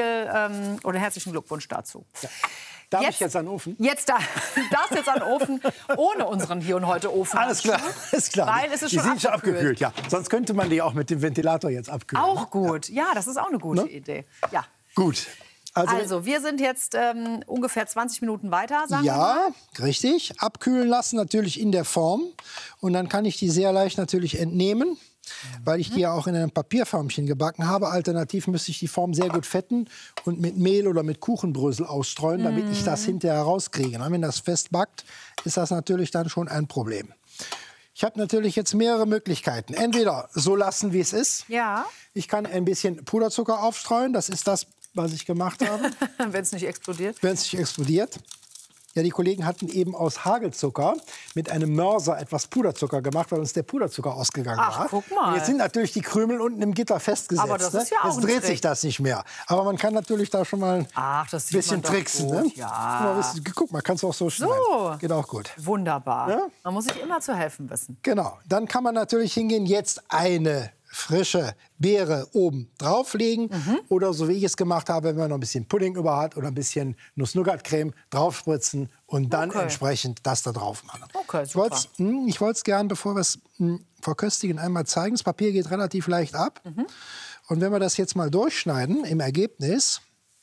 oder herzlichen Glückwunsch dazu. Ja. Darf ich jetzt an den Ofen? Darfst jetzt an den Ofen, ohne unseren Hier und Heute Ofen. Alles klar, ist klar. Weil es ist die schon sind schon abgekühlt. Ja. Sonst könnte man die auch mit dem Ventilator jetzt abkühlen. Auch gut. Ja, das ist auch eine gute Idee. Ja. Gut. Also wir sind jetzt ungefähr 20 Minuten weiter, sagen wir mal. Ja, richtig. Abkühlen lassen natürlich in der Form. Und dann kann ich die sehr leicht natürlich entnehmen, weil ich die ja auch in einem Papierförmchen gebacken habe. Alternativ müsste ich die Form sehr gut fetten und mit Mehl oder mit Kuchenbrösel ausstreuen, damit ich das hinterher rauskriege. Wenn das fest backt, ist das natürlich dann schon ein Problem. Ich habe natürlich jetzt mehrere Möglichkeiten. Entweder so lassen, wie es ist. Ja. Ich kann ein bisschen Puderzucker aufstreuen. Das ist das, was ich gemacht habe. Wenn es nicht explodiert. Wenn es nicht explodiert. Ja, die Kollegen hatten eben aus Hagelzucker mit einem Mörser etwas Puderzucker gemacht, weil uns der Puderzucker ausgegangen war. Guck mal. Und jetzt sind natürlich die Krümel unten im Gitter festgesetzt. Aber das ist ja auch jetzt dreht sich das nicht mehr. Aber man kann natürlich da schon mal ein bisschen tricksen. Ne? Ja. Guck mal, kannst du auch so schneiden. So. Geht auch gut. Wunderbar. Ja? Man muss sich immer zu helfen wissen. Genau. Dann kann man natürlich hingehen, jetzt eine frische Beere oben drauflegen oder so wie ich es gemacht habe, wenn man noch ein bisschen Pudding über hat oder ein bisschen Nuss-Nougat-Creme draufspritzen und dann entsprechend das da drauf machen. Okay, super. Ich wollte es gern, bevor wir es verköstigen, einmal zeigen. Das Papier geht relativ leicht ab. Und wenn wir das jetzt mal durchschneiden im Ergebnis,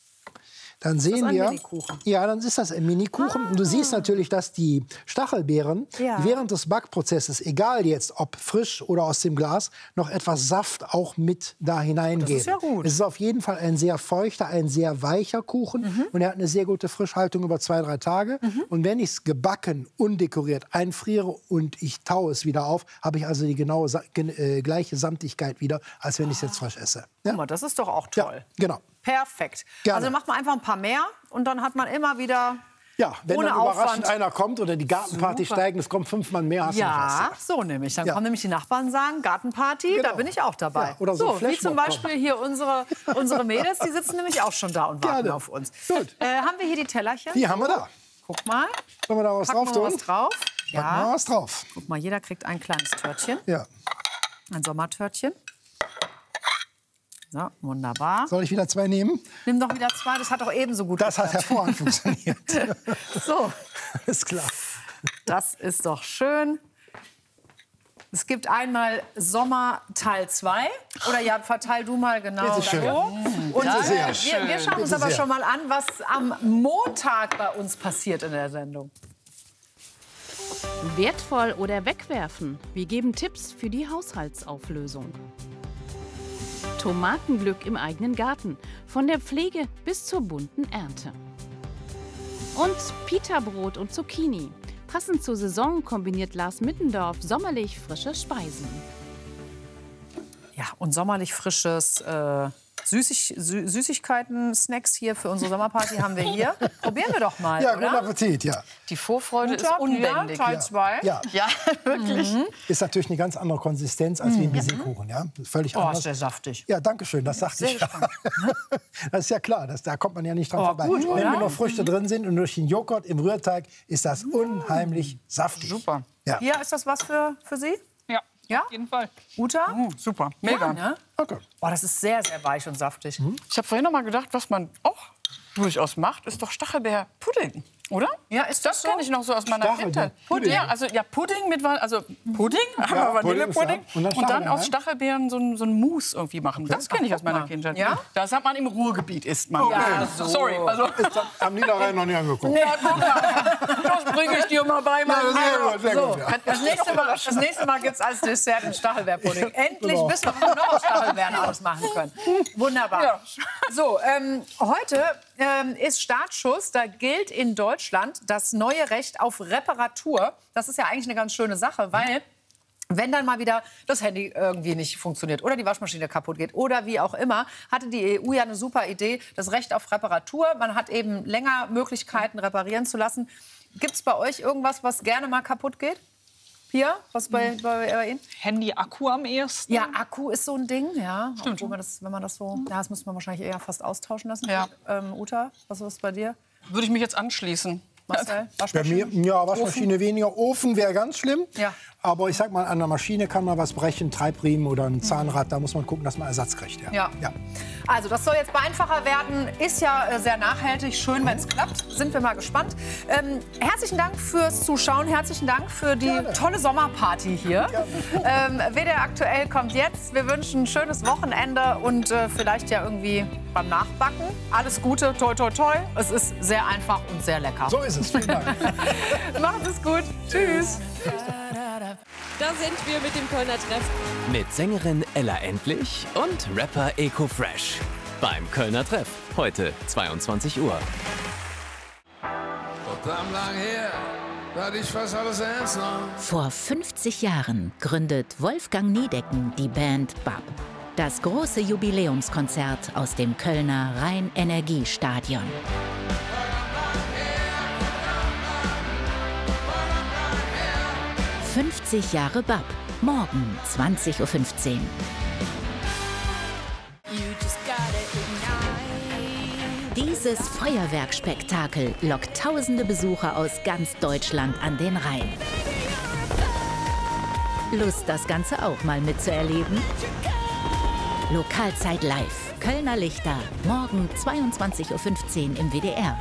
dann sehen wir, ja, dann ist das ein Mini-Kuchen. Und du siehst natürlich, dass die Stachelbeeren während des Backprozesses, egal jetzt ob frisch oder aus dem Glas, noch etwas Saft auch mit da hineingeben. Das ist ja gut. Es ist auf jeden Fall ein sehr feuchter, ein sehr weicher Kuchen. Und er hat eine sehr gute Frischhaltung über 2-3 Tage. Und wenn ich es gebacken, undekoriert einfriere und ich taue es wieder auf, habe ich also die genaue gleiche Samtigkeit wieder, als wenn ich es jetzt frisch esse. Ja? Guck mal, das ist doch auch toll. Ja, genau. Perfekt. Gerne. Also macht man einfach ein paar mehr und dann hat man immer wieder ja, wenn ohne dann überraschend Aufwand einer kommt oder die Gartenparty steigen, es kommt 5 Mann mehr, hast du noch was. Ja, so nämlich. Dann kommen nämlich die Nachbarn und sagen, Gartenparty, da bin ich auch dabei. Ja, oder so wie zum Beispiel hier unsere Mädels, die sitzen nämlich auch schon da und warten auf uns. Gut. Haben wir hier die Tellerchen? Die haben wir da. Guck mal. Sollen wir da was drauf tun? Was drauf? Ja. Packen wir was drauf. Guck mal, jeder kriegt ein kleines Törtchen. Ja. Ein Sommertörtchen. So, wunderbar. Soll ich wieder 2 nehmen? Nimm doch wieder 2, das hat doch ebenso gut Das hat hervorragend funktioniert. So. Ist klar. Das ist doch schön. Es gibt einmal Sommer Teil 2. Oder ja, verteil du mal genau. Bitte schön. Und wir schauen uns aber schon mal an, was am Montag bei uns passiert in der Sendung. Wertvoll oder wegwerfen? Wir geben Tipps für die Haushaltsauflösung. Tomatenglück im eigenen Garten. Von der Pflege bis zur bunten Ernte. Und Pita-Brot und Zucchini. Passend zur Saison kombiniert Lars Mittendorf sommerlich frische Speisen. Ja, und sommerlich frisches Süßigkeiten, Snacks hier für unsere Sommerparty haben wir hier. Probieren wir doch mal, Ja, oder? guten Appetit, ja. Die Vorfreude ist Guter, unbändig. ja, Teil 2. Ja. Ja, wirklich. Ist natürlich eine ganz andere Konsistenz als wie ein Baiserkuchen, ja? Völlig anders. ist der saftig. Ja, danke schön, das sagte ich ja. Das ist ja klar, da kommt man ja nicht dran vorbei. gut, Wenn oder? noch Früchte drin sind und durch den Joghurt im Rührteig ist das unheimlich saftig. Super. Ja. Hier, ist das was für Sie? Ja, auf jeden Fall. Uta? Super, mega. Ja, ne? Okay. Boah, das ist sehr, sehr weich und saftig. Ich habe vorhin noch mal gedacht, was man auch durchaus macht, ist doch Stachelbeerpudding, oder? Ja, ist das so? kenne ich noch so aus meiner Kindheit. Pudding? Ja, also ja, Pudding mit Pudding, Vanillepudding und dann aus Stachelbeeren, Stachelbeeren so ein Mousse irgendwie machen. Das kenne ich aus meiner Kindheit. Ja? Das hat man im Ruhrgebiet isst man. Ja, so. Sorry, also Am Niederrhein noch nie angeguckt. ja, guck mal, das bringe ich dir mal bei. Mein sehr gut, ja. Das nächste Mal gibt es als Dessert einen Stachelbeerpudding. Endlich wissen wir, was wir noch aus Stachelbeeren ausmachen können. Wunderbar. Ja. So, heute ist Startschuss. Da gilt in Deutschland das neue Recht auf Reparatur. Das ist ja eigentlich eine ganz schöne Sache, weil Wenn dann mal wieder das Handy irgendwie nicht funktioniert oder die Waschmaschine kaputt geht oder wie auch immer, hatte die EU ja eine super Idee, das Recht auf Reparatur. Man hat eben länger Möglichkeiten, reparieren zu lassen. Gibt es bei euch irgendwas, was gerne mal kaputt geht? Pia, was bei Ihnen? Handy-Akku am ehesten. Ja, Akku ist so ein Ding, ja. Stimmt. Wenn man das so, ja, das müsste man wahrscheinlich eher fast austauschen lassen. Ja. Uta, was ist bei dir? Würde ich mich jetzt anschließen. Marcel, bei mir, ja, Waschmaschine Ofen. weniger. Ofen wäre ganz schlimm. Ja. Aber ich sag mal, an der Maschine kann man was brechen, Treibriemen oder ein Zahnrad. Da muss man gucken, dass man Ersatz kriegt. Ja. Ja. Also das soll jetzt einfacher werden. Ist ja sehr nachhaltig. Schön, wenn es klappt. Sind wir mal gespannt. Herzlichen Dank fürs Zuschauen. Herzlichen Dank für die tolle Sommerparty hier. WDR aktuell kommt jetzt. Wir wünschen ein schönes Wochenende und vielleicht ja irgendwie beim Nachbacken. Alles Gute, toi, toi, toi. Es ist sehr einfach und sehr lecker. So ist es. Vielen Dank. Macht es gut. Tschüss. Da sind wir mit dem Kölner Treff. Mit Sängerin Ella Endlich und Rapper Eko Fresh. Beim Kölner Treff. Heute 22 Uhr. Verdammt lang her, da hatte ich fast alles ernst genommen. Vor 50 Jahren gründet Wolfgang Niedecken die Band BAP. Das große Jubiläumskonzert aus dem Kölner Rhein-Energie-Stadion. 50 Jahre BAP. Morgen 20:15 Uhr. Dieses Feuerwerkspektakel lockt tausende Besucher aus ganz Deutschland an den Rhein. Lust, das Ganze auch mal mitzuerleben? Lokalzeit live. Kölner Lichter. Morgen 22:15 Uhr im WDR.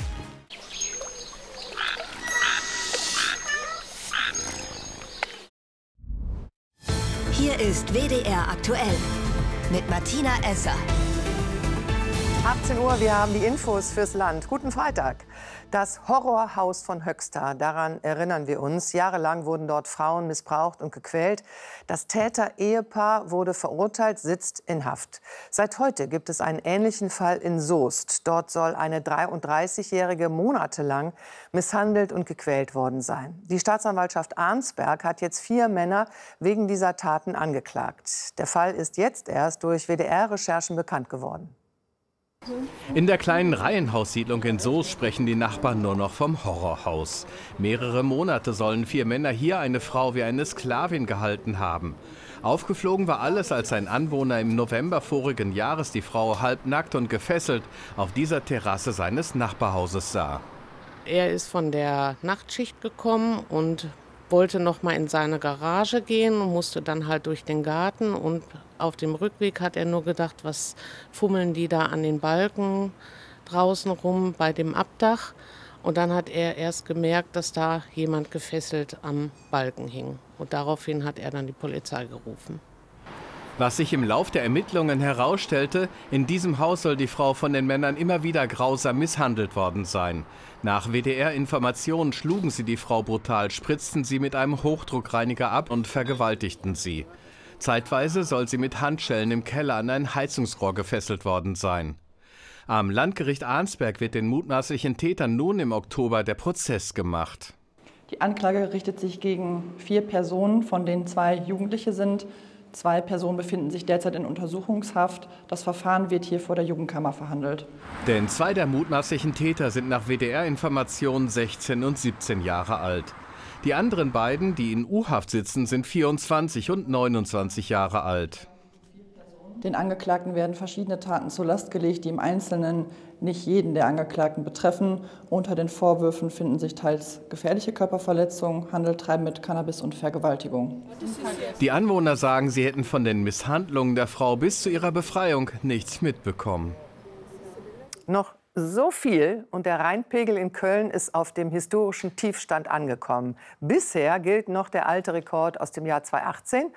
Hier ist WDR aktuell mit Martina Esser. 18 Uhr, wir haben die Infos fürs Land. Guten Freitag. Das Horrorhaus von Höxter, daran erinnern wir uns. Jahrelang wurden dort Frauen missbraucht und gequält. Das Täter-Ehepaar wurde verurteilt, sitzt in Haft. Seit heute gibt es einen ähnlichen Fall in Soest. Dort soll eine 33-Jährige monatelang misshandelt und gequält worden sein. Die Staatsanwaltschaft Arnsberg hat jetzt 4 Männer wegen dieser Taten angeklagt. Der Fall ist jetzt erst durch WDR-Recherchen bekannt geworden. In der kleinen Reihenhaussiedlung in Soest sprechen die Nachbarn nur noch vom Horrorhaus. Mehrere Monate sollen 4 Männer hier eine Frau wie eine Sklavin gehalten haben. Aufgeflogen war alles, als ein Anwohner im November vorigen Jahres die Frau halbnackt und gefesselt auf dieser Terrasse seines Nachbarhauses sah. Er ist von der Nachtschicht gekommen und wollte noch mal in seine Garage gehen und musste dann halt durch den Garten. Und auf dem Rückweg hat er nur gedacht, was fummeln die da an den Balken draußen rum bei dem Abdach. Und dann hat er erst gemerkt, dass da jemand gefesselt am Balken hing. Und daraufhin hat er dann die Polizei gerufen. Was sich im Lauf der Ermittlungen herausstellte, in diesem Haus soll die Frau von den Männern immer wieder grausam misshandelt worden sein. Nach WDR-Informationen schlugen sie die Frau brutal, spritzten sie mit einem Hochdruckreiniger ab und vergewaltigten sie. Zeitweise soll sie mit Handschellen im Keller an ein Heizungsrohr gefesselt worden sein. Am Landgericht Arnsberg wird den mutmaßlichen Tätern nun im Oktober der Prozess gemacht. Die Anklage richtet sich gegen 4 Personen, von denen 2 Jugendliche sind. 2 Personen befinden sich derzeit in Untersuchungshaft. Das Verfahren wird hier vor der Jugendkammer verhandelt. Denn 2 der mutmaßlichen Täter sind nach WDR-Informationen 16 und 17 Jahre alt. Die anderen beiden, die in U-Haft sitzen, sind 24 und 29 Jahre alt. Den Angeklagten werden verschiedene Taten zur Last gelegt, die im Einzelnen nicht jeden der Angeklagten betreffen. Unter den Vorwürfen finden sich teils gefährliche Körperverletzung, Handel, Treiben mit Cannabis und Vergewaltigung. Die Anwohner sagen, sie hätten von den Misshandlungen der Frau bis zu ihrer Befreiung nichts mitbekommen. Noch so viel und der Rheinpegel in Köln ist auf dem historischen Tiefstand angekommen. Bisher gilt noch der alte Rekord aus dem Jahr 2018,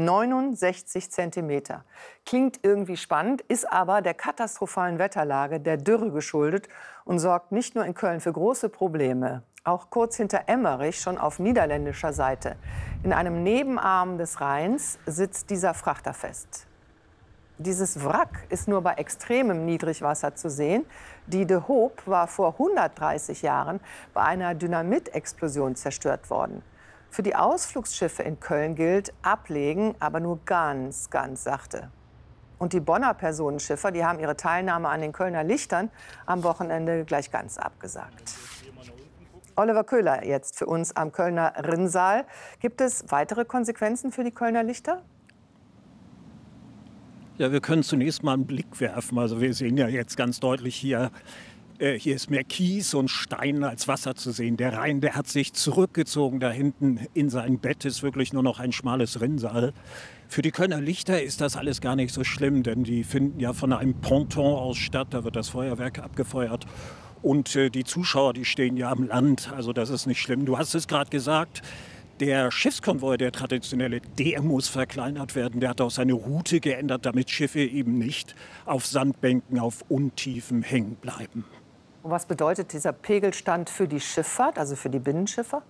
69 Zentimeter. Klingt irgendwie spannend, ist aber der katastrophalen Wetterlage der Dürre geschuldet und sorgt nicht nur in Köln für große Probleme. Auch kurz hinter Emmerich, schon auf niederländischer Seite. In einem Nebenarm des Rheins sitzt dieser Frachter fest. Dieses Wrack ist nur bei extremem Niedrigwasser zu sehen. Die De Hoop war vor 130 Jahren bei einer Dynamitexplosion zerstört worden. Für die Ausflugsschiffe in Köln gilt, ablegen, aber nur ganz, ganz sachte. Und die Bonner Personenschiffer, die haben ihre Teilnahme an den Kölner Lichtern am Wochenende gleich ganz abgesagt. Oliver Köhler jetzt für uns am Kölner Rinnsal. Gibt es weitere Konsequenzen für die Kölner Lichter? Ja, wir können zunächst mal einen Blick werfen. Also wir sehen ja jetzt ganz deutlich hier ist mehr Kies und Stein als Wasser zu sehen. Der Rhein, der hat sich zurückgezogen. Da hinten in sein Bett ist wirklich nur noch ein schmales Rinnsal. Für die Kölner Lichter ist das alles gar nicht so schlimm, denn die finden ja von einem Ponton aus statt. Da wird das Feuerwerk abgefeuert. Und die Zuschauer, die stehen ja am Land. Also das ist nicht schlimm. Du hast es gerade gesagt. Der Schiffskonvoi, der traditionelle, der muss verkleinert werden. Der hat auch seine Route geändert, damit Schiffe eben nicht auf Sandbänken, auf Untiefen hängen bleiben. Und was bedeutet dieser Pegelstand für die Schifffahrt, also für die Binnenschiffer?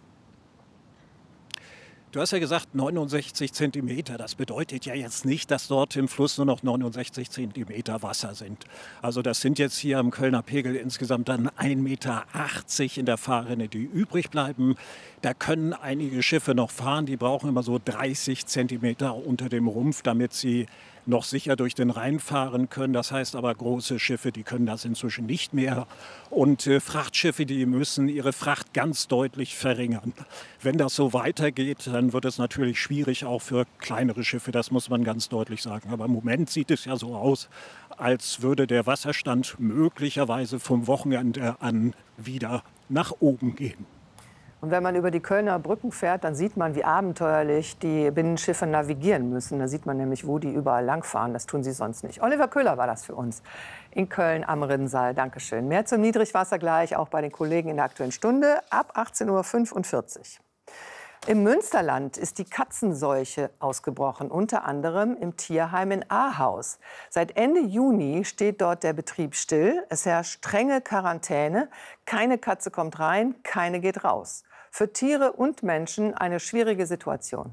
Du hast ja gesagt 69 Zentimeter. Das bedeutet ja jetzt nicht, dass dort im Fluss nur noch 69 Zentimeter Wasser sind. Also das sind jetzt hier am Kölner Pegel insgesamt dann 1,80 Meter in der Fahrrinne, die übrig bleiben. Da können einige Schiffe noch fahren. Die brauchen immer so 30 Zentimeter unter dem Rumpf, damit sie noch sicher durch den Rhein fahren können. Das heißt aber, große Schiffe, die können das inzwischen nicht mehr. Und Frachtschiffe, die müssen ihre Fracht ganz deutlich verringern. Wenn das so weitergeht, dann wird es natürlich schwierig auch für kleinere Schiffe. Das muss man ganz deutlich sagen. Aber im Moment sieht es ja so aus, als würde der Wasserstand möglicherweise vom Wochenende an wieder nach oben gehen. Und wenn man über die Kölner Brücken fährt, dann sieht man, wie abenteuerlich die Binnenschiffe navigieren müssen. Da sieht man nämlich, wo die überall langfahren. Das tun sie sonst nicht. Oliver Köhler war das für uns in Köln am Rinnsal. Dankeschön. Mehr zum Niedrigwasser gleich auch bei den Kollegen in der Aktuellen Stunde ab 18:45 Uhr. Im Münsterland ist die Katzenseuche ausgebrochen, unter anderem im Tierheim in Ahaus. Seit Ende Juni steht dort der Betrieb still. Es herrscht strenge Quarantäne. Keine Katze kommt rein, keine geht raus. Für Tiere und Menschen eine schwierige Situation.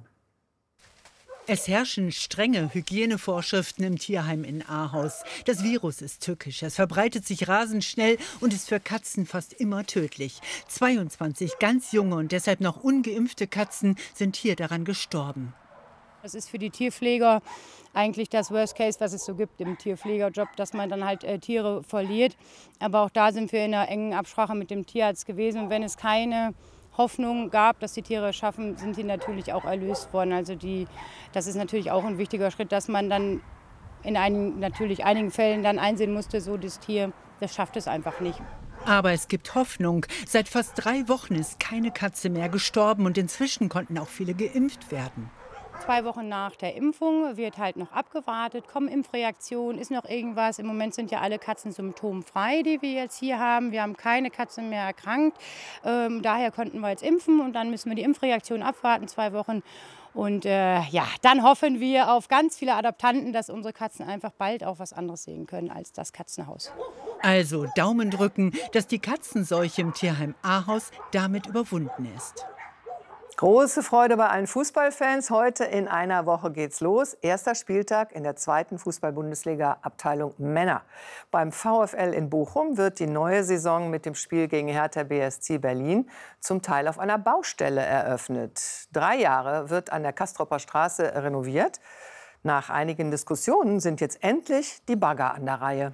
Es herrschen strenge Hygienevorschriften im Tierheim in Ahaus. Das Virus ist tückisch. Es verbreitet sich rasend schnell und ist für Katzen fast immer tödlich. 22 ganz junge und deshalb noch ungeimpfte Katzen sind hier daran gestorben. Das ist für die Tierpfleger eigentlich das Worst Case, was es so gibt im Tierpflegerjob, dass man dann halt Tiere verliert. Aber auch da sind wir in einer engen Absprache mit dem Tierarzt gewesen. Und wenn es keine Hoffnung gab, dass die Tiere es schaffen, sind sie natürlich auch erlöst worden. Also das ist natürlich auch ein wichtiger Schritt, dass man dann in einigen Fällen dann einsehen musste, so das Tier, das schafft es einfach nicht. Aber es gibt Hoffnung. Seit fast 3 Wochen ist keine Katze mehr gestorben und inzwischen konnten auch viele geimpft werden. 2 Wochen nach der Impfung wird halt noch abgewartet, kommen Impfreaktionen, ist noch irgendwas. Im Moment sind ja alle Katzen symptomfrei, die wir jetzt hier haben. Wir haben keine Katze mehr erkrankt. Daher konnten wir jetzt impfen und dann müssen wir die Impfreaktion abwarten, 2 Wochen. Und dann hoffen wir auf ganz viele Adoptanten, dass unsere Katzen einfach bald auch was anderes sehen können als das Katzenhaus. Also Daumen drücken, dass die Katzenseuche im Tierheim Ahaus damit überwunden ist. Große Freude bei allen Fußballfans. Heute in einer Woche geht's los. Erster Spieltag in der 2. Fußball-Bundesliga-Abteilung Männer. Beim VfL in Bochum wird die neue Saison mit dem Spiel gegen Hertha BSC Berlin zum Teil auf einer Baustelle eröffnet. 3 Jahre wird an der Castropper Straße renoviert. Nach einigen Diskussionen sind jetzt endlich die Bagger an der Reihe.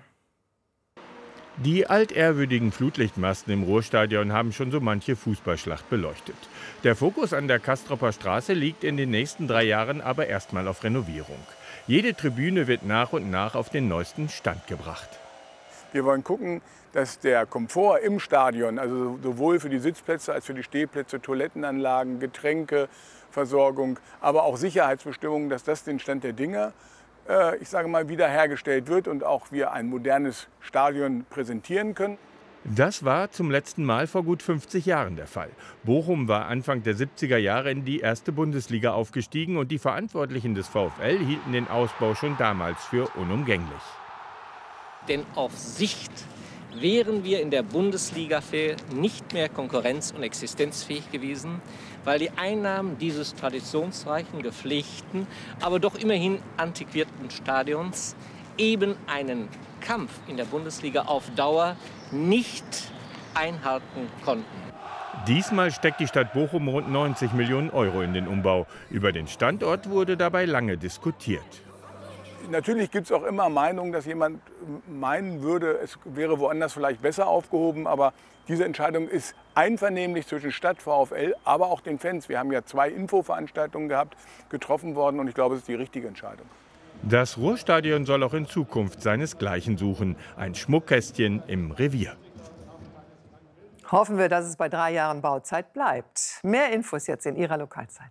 Die altehrwürdigen Flutlichtmasten im Ruhrstadion haben schon so manche Fußballschlacht beleuchtet. Der Fokus an der Castropper Straße liegt in den nächsten 3 Jahren aber erstmal auf Renovierung. Jede Tribüne wird nach und nach auf den neuesten Stand gebracht. Wir wollen gucken, dass der Komfort im Stadion, also sowohl für die Sitzplätze als für die Stehplätze, Toilettenanlagen, Getränkeversorgung, aber auch Sicherheitsbestimmungen, dass das den Stand der Dinge wiederhergestellt wird und auch wir ein modernes Stadion präsentieren können. Das war zum letzten Mal vor gut 50 Jahren der Fall. Bochum war Anfang der 70er Jahre in die 1. Bundesliga aufgestiegen und die Verantwortlichen des VfL hielten den Ausbau schon damals für unumgänglich. Denn auf Sicht wären wir in der Bundesliga nicht mehr konkurrenz- und existenzfähig gewesen, weil die Einnahmen dieses traditionsreichen, gepflegten, aber doch immerhin antiquierten Stadions eben einen Kampf in der Bundesliga auf Dauer nicht einhalten konnten. Diesmal steckt die Stadt Bochum rund 90 Millionen € in den Umbau. Über den Standort wurde dabei lange diskutiert. Natürlich gibt es auch immer Meinungen, dass jemand meinen würde, es wäre woanders vielleicht besser aufgehoben. Aber diese Entscheidung ist einvernehmlich zwischen Stadt, VfL, aber auch den Fans. Wir haben ja 2 Infoveranstaltungen gehabt, getroffen worden. Und ich glaube, es ist die richtige Entscheidung. Das Ruhrstadion soll auch in Zukunft seinesgleichen suchen. Ein Schmuckkästchen im Revier. Hoffen wir, dass es bei 3 Jahren Bauzeit bleibt. Mehr Infos jetzt in Ihrer Lokalzeit.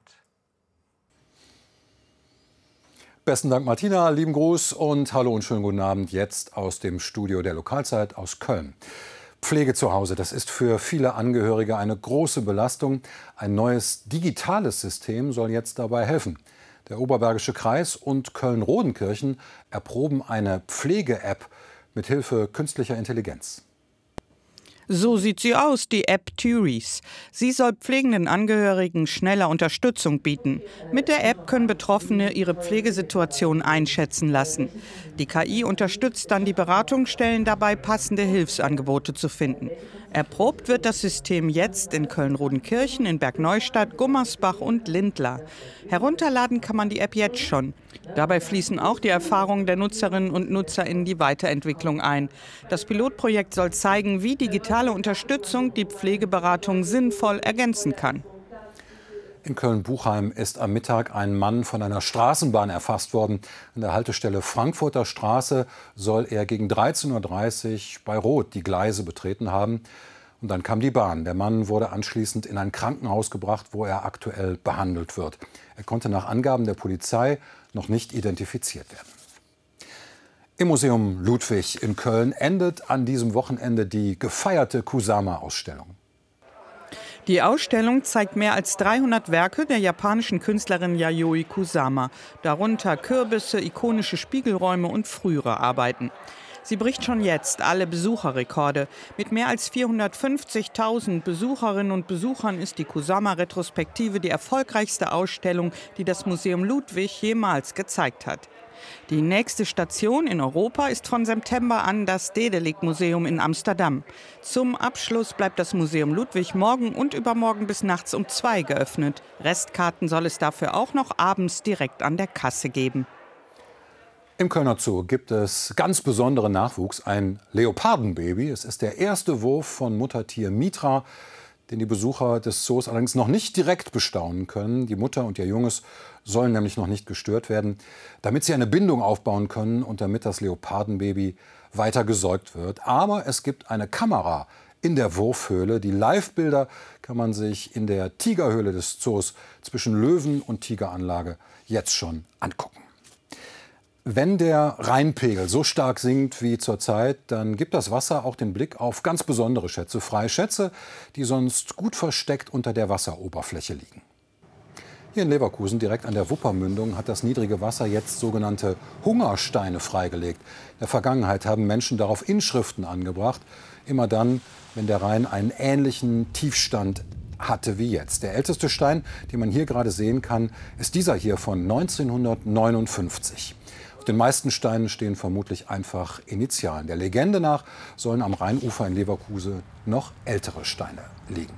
Besten Dank, Martina. Lieben Gruß und hallo und schönen guten Abend jetzt aus dem Studio der Lokalzeit aus Köln. Pflege zu Hause, das ist für viele Angehörige eine große Belastung. Ein neues digitales System soll jetzt dabei helfen. Der Oberbergische Kreis und Köln-Rodenkirchen erproben eine Pflege-App mit Hilfe künstlicher Intelligenz. So sieht sie aus, die App Thyris. Sie soll pflegenden Angehörigen schneller Unterstützung bieten. Mit der App können Betroffene ihre Pflegesituation einschätzen lassen. Die KI unterstützt dann die Beratungsstellen dabei, passende Hilfsangebote zu finden. Erprobt wird das System jetzt in Köln-Rodenkirchen, in Bergneustadt, Gummersbach und Lindlar. Herunterladen kann man die App jetzt schon. Dabei fließen auch die Erfahrungen der Nutzerinnen und Nutzer in die Weiterentwicklung ein. Das Pilotprojekt soll zeigen, wie digitale Unterstützung die Pflegeberatung sinnvoll ergänzen kann. In Köln-Buchheim ist am Mittag ein Mann von einer Straßenbahn erfasst worden. An der Haltestelle Frankfurter Straße soll er gegen 13:30 Uhr bei Rot die Gleise betreten haben. Und dann kam die Bahn. Der Mann wurde anschließend in ein Krankenhaus gebracht, wo er aktuell behandelt wird. Er konnte nach Angaben der Polizei noch nicht identifiziert werden. Im Museum Ludwig in Köln endet an diesem Wochenende die gefeierte Kusama-Ausstellung. Die Ausstellung zeigt mehr als 300 Werke der japanischen Künstlerin Yayoi Kusama, darunter Kürbisse, ikonische Spiegelräume und frühere Arbeiten. Sie bricht schon jetzt alle Besucherrekorde. Mit mehr als 450.000 Besucherinnen und Besuchern ist die Kusama-Retrospektive die erfolgreichste Ausstellung, die das Museum Ludwig jemals gezeigt hat. Die nächste Station in Europa ist von September an das Dedelijk-Museum in Amsterdam. Zum Abschluss bleibt das Museum Ludwig morgen und übermorgen bis nachts um 2 geöffnet. Restkarten soll es dafür auch noch abends direkt an der Kasse geben. Im Kölner Zoo gibt es ganz besonderen Nachwuchs, ein Leopardenbaby. Es ist der erste Wurf von Muttertier Mitra, den die Besucher des Zoos allerdings noch nicht direkt bestaunen können. Die Mutter und ihr Junges sollen nämlich noch nicht gestört werden, damit sie eine Bindung aufbauen können und damit das Leopardenbaby weiter gesäugt wird. Aber es gibt eine Kamera in der Wurfhöhle. Die Live-Bilder kann man sich in der Tigerhöhle des Zoos zwischen Löwen- und Tigeranlage jetzt schon angucken. Wenn der Rheinpegel so stark sinkt wie zurzeit, dann gibt das Wasser auch den Blick auf ganz besondere Schätze frei. Schätze, die sonst gut versteckt unter der Wasseroberfläche liegen. Hier in Leverkusen, direkt an der Wuppermündung, hat das niedrige Wasser jetzt sogenannte Hungersteine freigelegt. In der Vergangenheit haben Menschen darauf Inschriften angebracht. Immer dann, wenn der Rhein einen ähnlichen Tiefstand hatte wie jetzt. Der älteste Stein, den man hier gerade sehen kann, ist dieser hier von 1959. Auf den meisten Steinen stehen vermutlich einfach Initialen. Der Legende nach sollen am Rheinufer in Leverkusen noch ältere Steine liegen.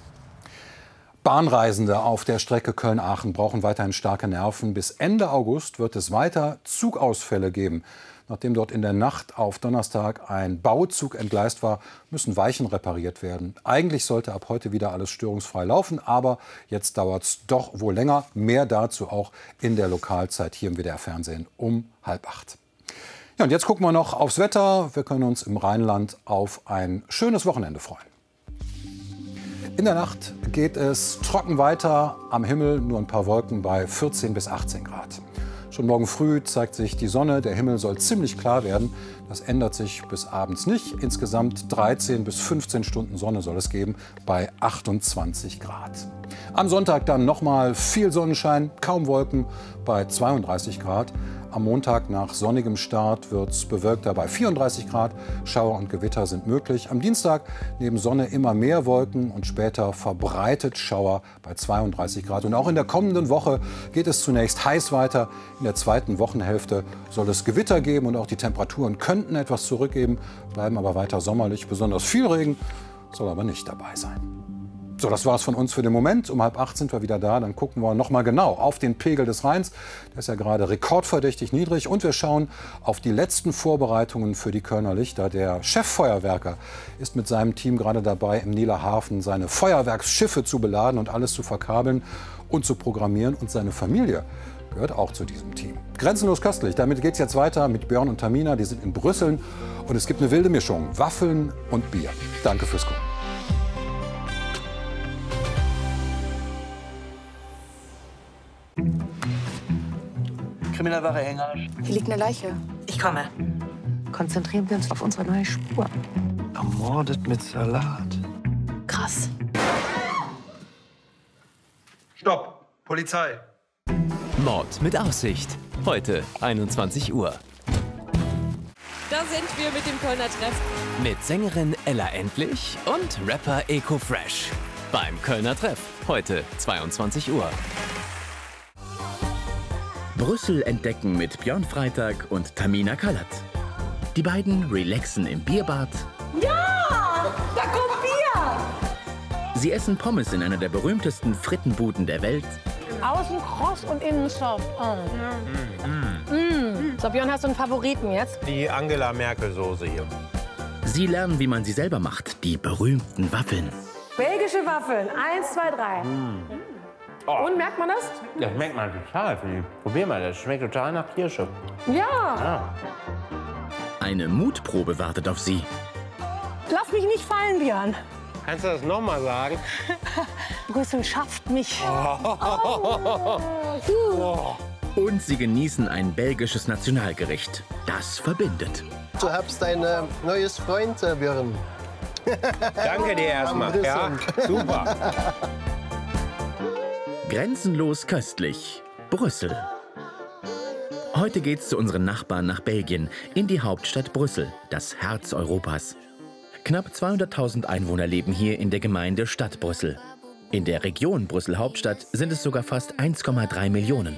Bahnreisende auf der Strecke Köln-Aachen brauchen weiterhin starke Nerven. Bis Ende August wird es weiter Zugausfälle geben. Nachdem dort in der Nacht auf Donnerstag ein Bauzug entgleist war, müssen Weichen repariert werden. Eigentlich sollte ab heute wieder alles störungsfrei laufen, aber jetzt dauert es doch wohl länger. Mehr dazu auch in der Lokalzeit hier im WDR-Fernsehen um 7:30. Ja, und jetzt gucken wir noch aufs Wetter. Wir können uns im Rheinland auf ein schönes Wochenende freuen. In der Nacht geht es trocken weiter, am Himmel nur ein paar Wolken bei 14 bis 18 Grad. Schon morgen früh zeigt sich die Sonne, der Himmel soll ziemlich klar werden. Das ändert sich bis abends nicht. Insgesamt 13 bis 15 Stunden Sonne soll es geben bei 28 Grad. Am Sonntag dann nochmal viel Sonnenschein, kaum Wolken bei 32 Grad. Am Montag nach sonnigem Start wird es bewölkter bei 34 Grad. Schauer und Gewitter sind möglich. Am Dienstag neben Sonne immer mehr Wolken und später verbreitet Schauer bei 32 Grad. Und auch in der kommenden Woche geht es zunächst heiß weiter. In der zweiten Wochenhälfte soll es Gewitter geben und auch die Temperaturen könnten etwas zurückgeben, bleiben aber weiter sommerlich. Besonders viel Regen soll aber nicht dabei sein. So, das war's von uns für den Moment. Um 7:30 sind wir wieder da. Dann gucken wir noch mal genau auf den Pegel des Rheins. Der ist ja gerade rekordverdächtig niedrig. Und wir schauen auf die letzten Vorbereitungen für die Kölner Lichter. Der Cheffeuerwerker ist mit seinem Team gerade dabei, im Nieler Hafen seine Feuerwerksschiffe zu beladen und alles zu verkabeln und zu programmieren. Und seine Familie gehört auch zu diesem Team. Grenzenlos köstlich. Damit geht's jetzt weiter mit Björn und Tamina. Die sind in Brüssel. Und es gibt eine wilde Mischung. Waffeln und Bier. Danke fürs Gucken. Kriminalwache Hengersch. Hier liegt eine Leiche. Ich komme. Konzentrieren wir uns auf unsere neue Spur. Ermordet mit Salat. Krass. Stopp! Polizei! Mord mit Aussicht. Heute 21 Uhr. Da sind wir mit dem Kölner Treff. Mit Sängerin Ella Endlich und Rapper Eko Fresh. Beim Kölner Treff. Heute 22 Uhr. Brüssel entdecken mit Björn Freitag und Tamina Kalat. Die beiden relaxen im Bierbad. Ja! Da kommt Bier! Sie essen Pommes in einer der berühmtesten Frittenbuden der Welt. Außen kross und innen soft. So, Björn, hast du einen Favoriten jetzt? Die Angela Merkel-Soße hier. Sie lernen, wie man sie selber macht. Die berühmten Waffeln. Belgische Waffeln. 1, 2, 3. Oh. Und, merkt man das? Das schmeckt man total, Philipp. Probier mal, das schmeckt total nach Kirsche. Ja. Eine Mutprobe wartet auf sie. Lass mich nicht fallen, Björn. Kannst du das noch mal sagen? Brüssel schafft mich. Und sie genießen ein belgisches Nationalgericht. Das verbindet. Du hast ein neues Freund, Björn. Danke dir erstmal. Ja, super. Grenzenlos köstlich. Brüssel. Heute geht's zu unseren Nachbarn nach Belgien, in die Hauptstadt Brüssel, das Herz Europas. Knapp 200.000 Einwohner leben hier in der Gemeinde Stadt Brüssel. In der Region Brüssel-Hauptstadt sind es sogar fast 1,3 Millionen.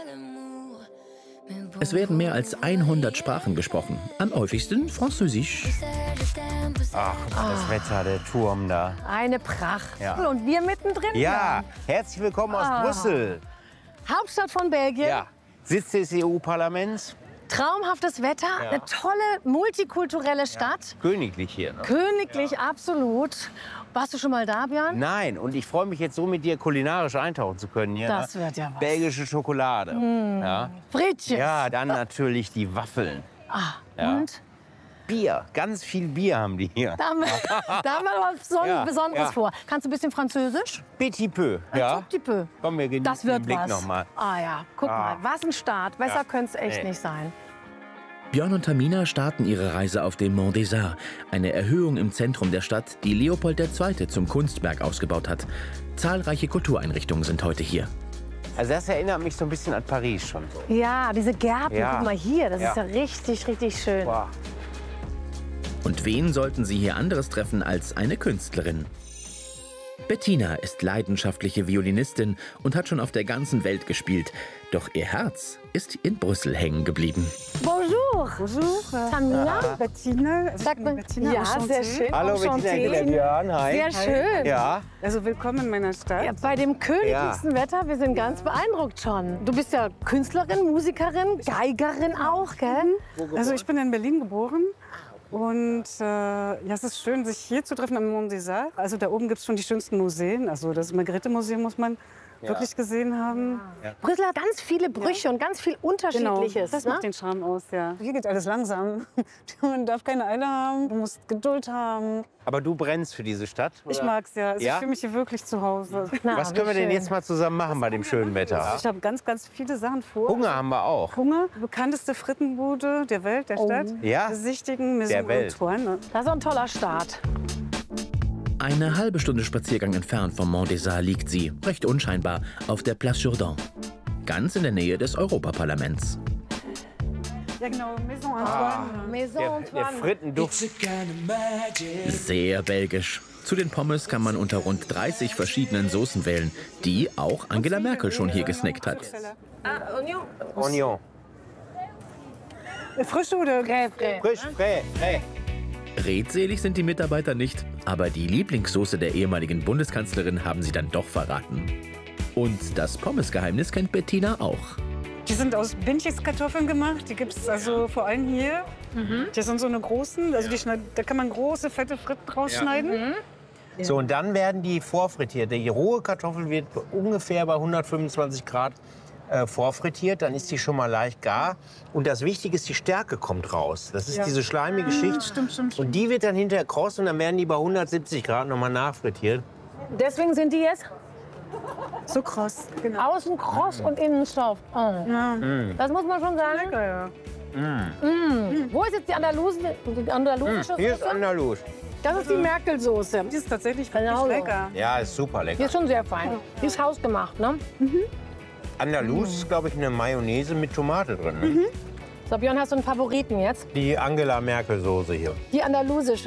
Es werden mehr als 100 Sprachen gesprochen, am häufigsten Französisch. Ach, das Wetter, der Turm da. Eine Pracht. Ja. Und wir mittendrin. Ja, herzlich willkommen aus Brüssel. Hauptstadt von Belgien. Ja, Sitz des EU-Parlaments. Traumhaftes Wetter, Ja. eine tolle multikulturelle Stadt. Königlich hier. Ne? Königlich, absolut. Warst du schon mal da, Björn? Nein, und ich freue mich jetzt so mit dir kulinarisch eintauchen zu können hier. Das ne? wird ja was. Belgische Schokolade. Ja. Frittchen. Ja, dann natürlich die Waffeln. Ja. Und? Bier, ganz viel Bier haben die hier. Da haben wir was Besonderes vor. Kannst du ein bisschen Französisch? Petit peu, ja. Petit peu. Komm, wir genießen Das wird den Blick was. noch mal. Ah ja, guck mal, was ein Start. Besser Ja. könnte es echt Nee. nicht sein. Björn und Tamina starten ihre Reise auf dem Mont des Arts, eine Erhöhung im Zentrum der Stadt, die Leopold II. Zum Kunstwerk ausgebaut hat. Zahlreiche Kultureinrichtungen sind heute hier. Also das erinnert mich so ein bisschen an Paris schon. So. Ja, diese Gärten, Ja. guck mal hier, das Ja. ist ja richtig, richtig schön. Wow. Und wen sollten Sie hier anderes treffen als eine Künstlerin? Bettina ist leidenschaftliche Violinistin und hat schon auf der ganzen Welt gespielt. Doch ihr Herz ist in Brüssel hängen geblieben. Bonjour. Bonjour. Tamina. Bettina. Sag mal, Bettina, ja, enchanté. sehr schön. Hallo Bettina, Enchanté. ich bin der Björn. Hi. Sehr schön. Ja. Also willkommen in meiner Stadt. Ja, bei dem königlichsten Wetter, wir sind ganz beeindruckt schon. Du bist ja Künstlerin, Musikerin, Geigerin auch, gell? Also ich bin in Berlin geboren. Und ja, es ist schön, sich hier zu treffen am Mont des Arts. Also da oben gibt es schon die schönsten Museen. Also das Margrethe-Museum muss man wirklich gesehen haben. Brüssel hat ganz viele Brüche und ganz viel Unterschiedliches. Genau, das macht den Charme aus, ja. Hier geht alles langsam. Man darf keine Eile haben, du musst Geduld haben. Aber du brennst für diese Stadt? Ich oder? mag's ja. Also Ja? Ich fühle mich hier wirklich zu Hause. Was können wir denn jetzt mal zusammen machen bei dem schönen Wetter? Ich habe ganz, ganz viele Sachen vor. Hunger haben wir auch. Hunger, bekannteste Frittenbude der Welt, der Stadt. Ja? Besichtigen, Maison Der Welt. Antoine. Das ist ein toller Start. Eine halbe Stunde Spaziergang entfernt vom Mont des Arts liegt sie, recht unscheinbar, auf der Place Jourdan. Ganz in der Nähe des Europaparlaments. Ja genau, Maison Antoine. Maison Der Frittenduft. Sehr belgisch. Zu den Pommes kann man unter rund 30 verschiedenen Soßen wählen, die auch Angela Merkel schon hier gesnackt hat. Oignon. Frische oder? Frisch, frais. Redselig sind die Mitarbeiter nicht. Aber die Lieblingssoße der ehemaligen Bundeskanzlerin haben sie dann doch verraten. Und das Pommesgeheimnis kennt Bettina auch. Die sind aus Binchix-Kartoffeln gemacht. Die gibt es also vor allem hier. Die sind so eine großen, also da kann man große, fette Fritten rausschneiden. So, und dann werden die vorfrittiert. Die rohe Kartoffel wird ungefähr bei 125 Grad vorfrittiert. Dann ist die schon mal leicht gar. Und das Wichtige ist, die Stärke kommt raus. Das ist diese schleimige Schicht. Stimmt. Und die wird dann hinterher kross und dann werden die bei 170 Grad noch mal nachfrittiert. Deswegen sind die jetzt so kross. Genau. außen kross und innen soft. Oh. Ja. Das muss man schon sagen. Lecker, ja. Wo ist jetzt die andalusische Hier ist Soße? Andalus. Das ist die Merkel-Soße. Die ist tatsächlich Genau. lecker. Ja, ist super Die lecker. ist schon sehr fein. Die ist hausgemacht, ne? Andalus ist, glaube ich, eine Mayonnaise mit Tomate drin. Ne? So, Björn, hast du einen Favoriten jetzt? Die Angela Merkel Soße hier. Die andalusische.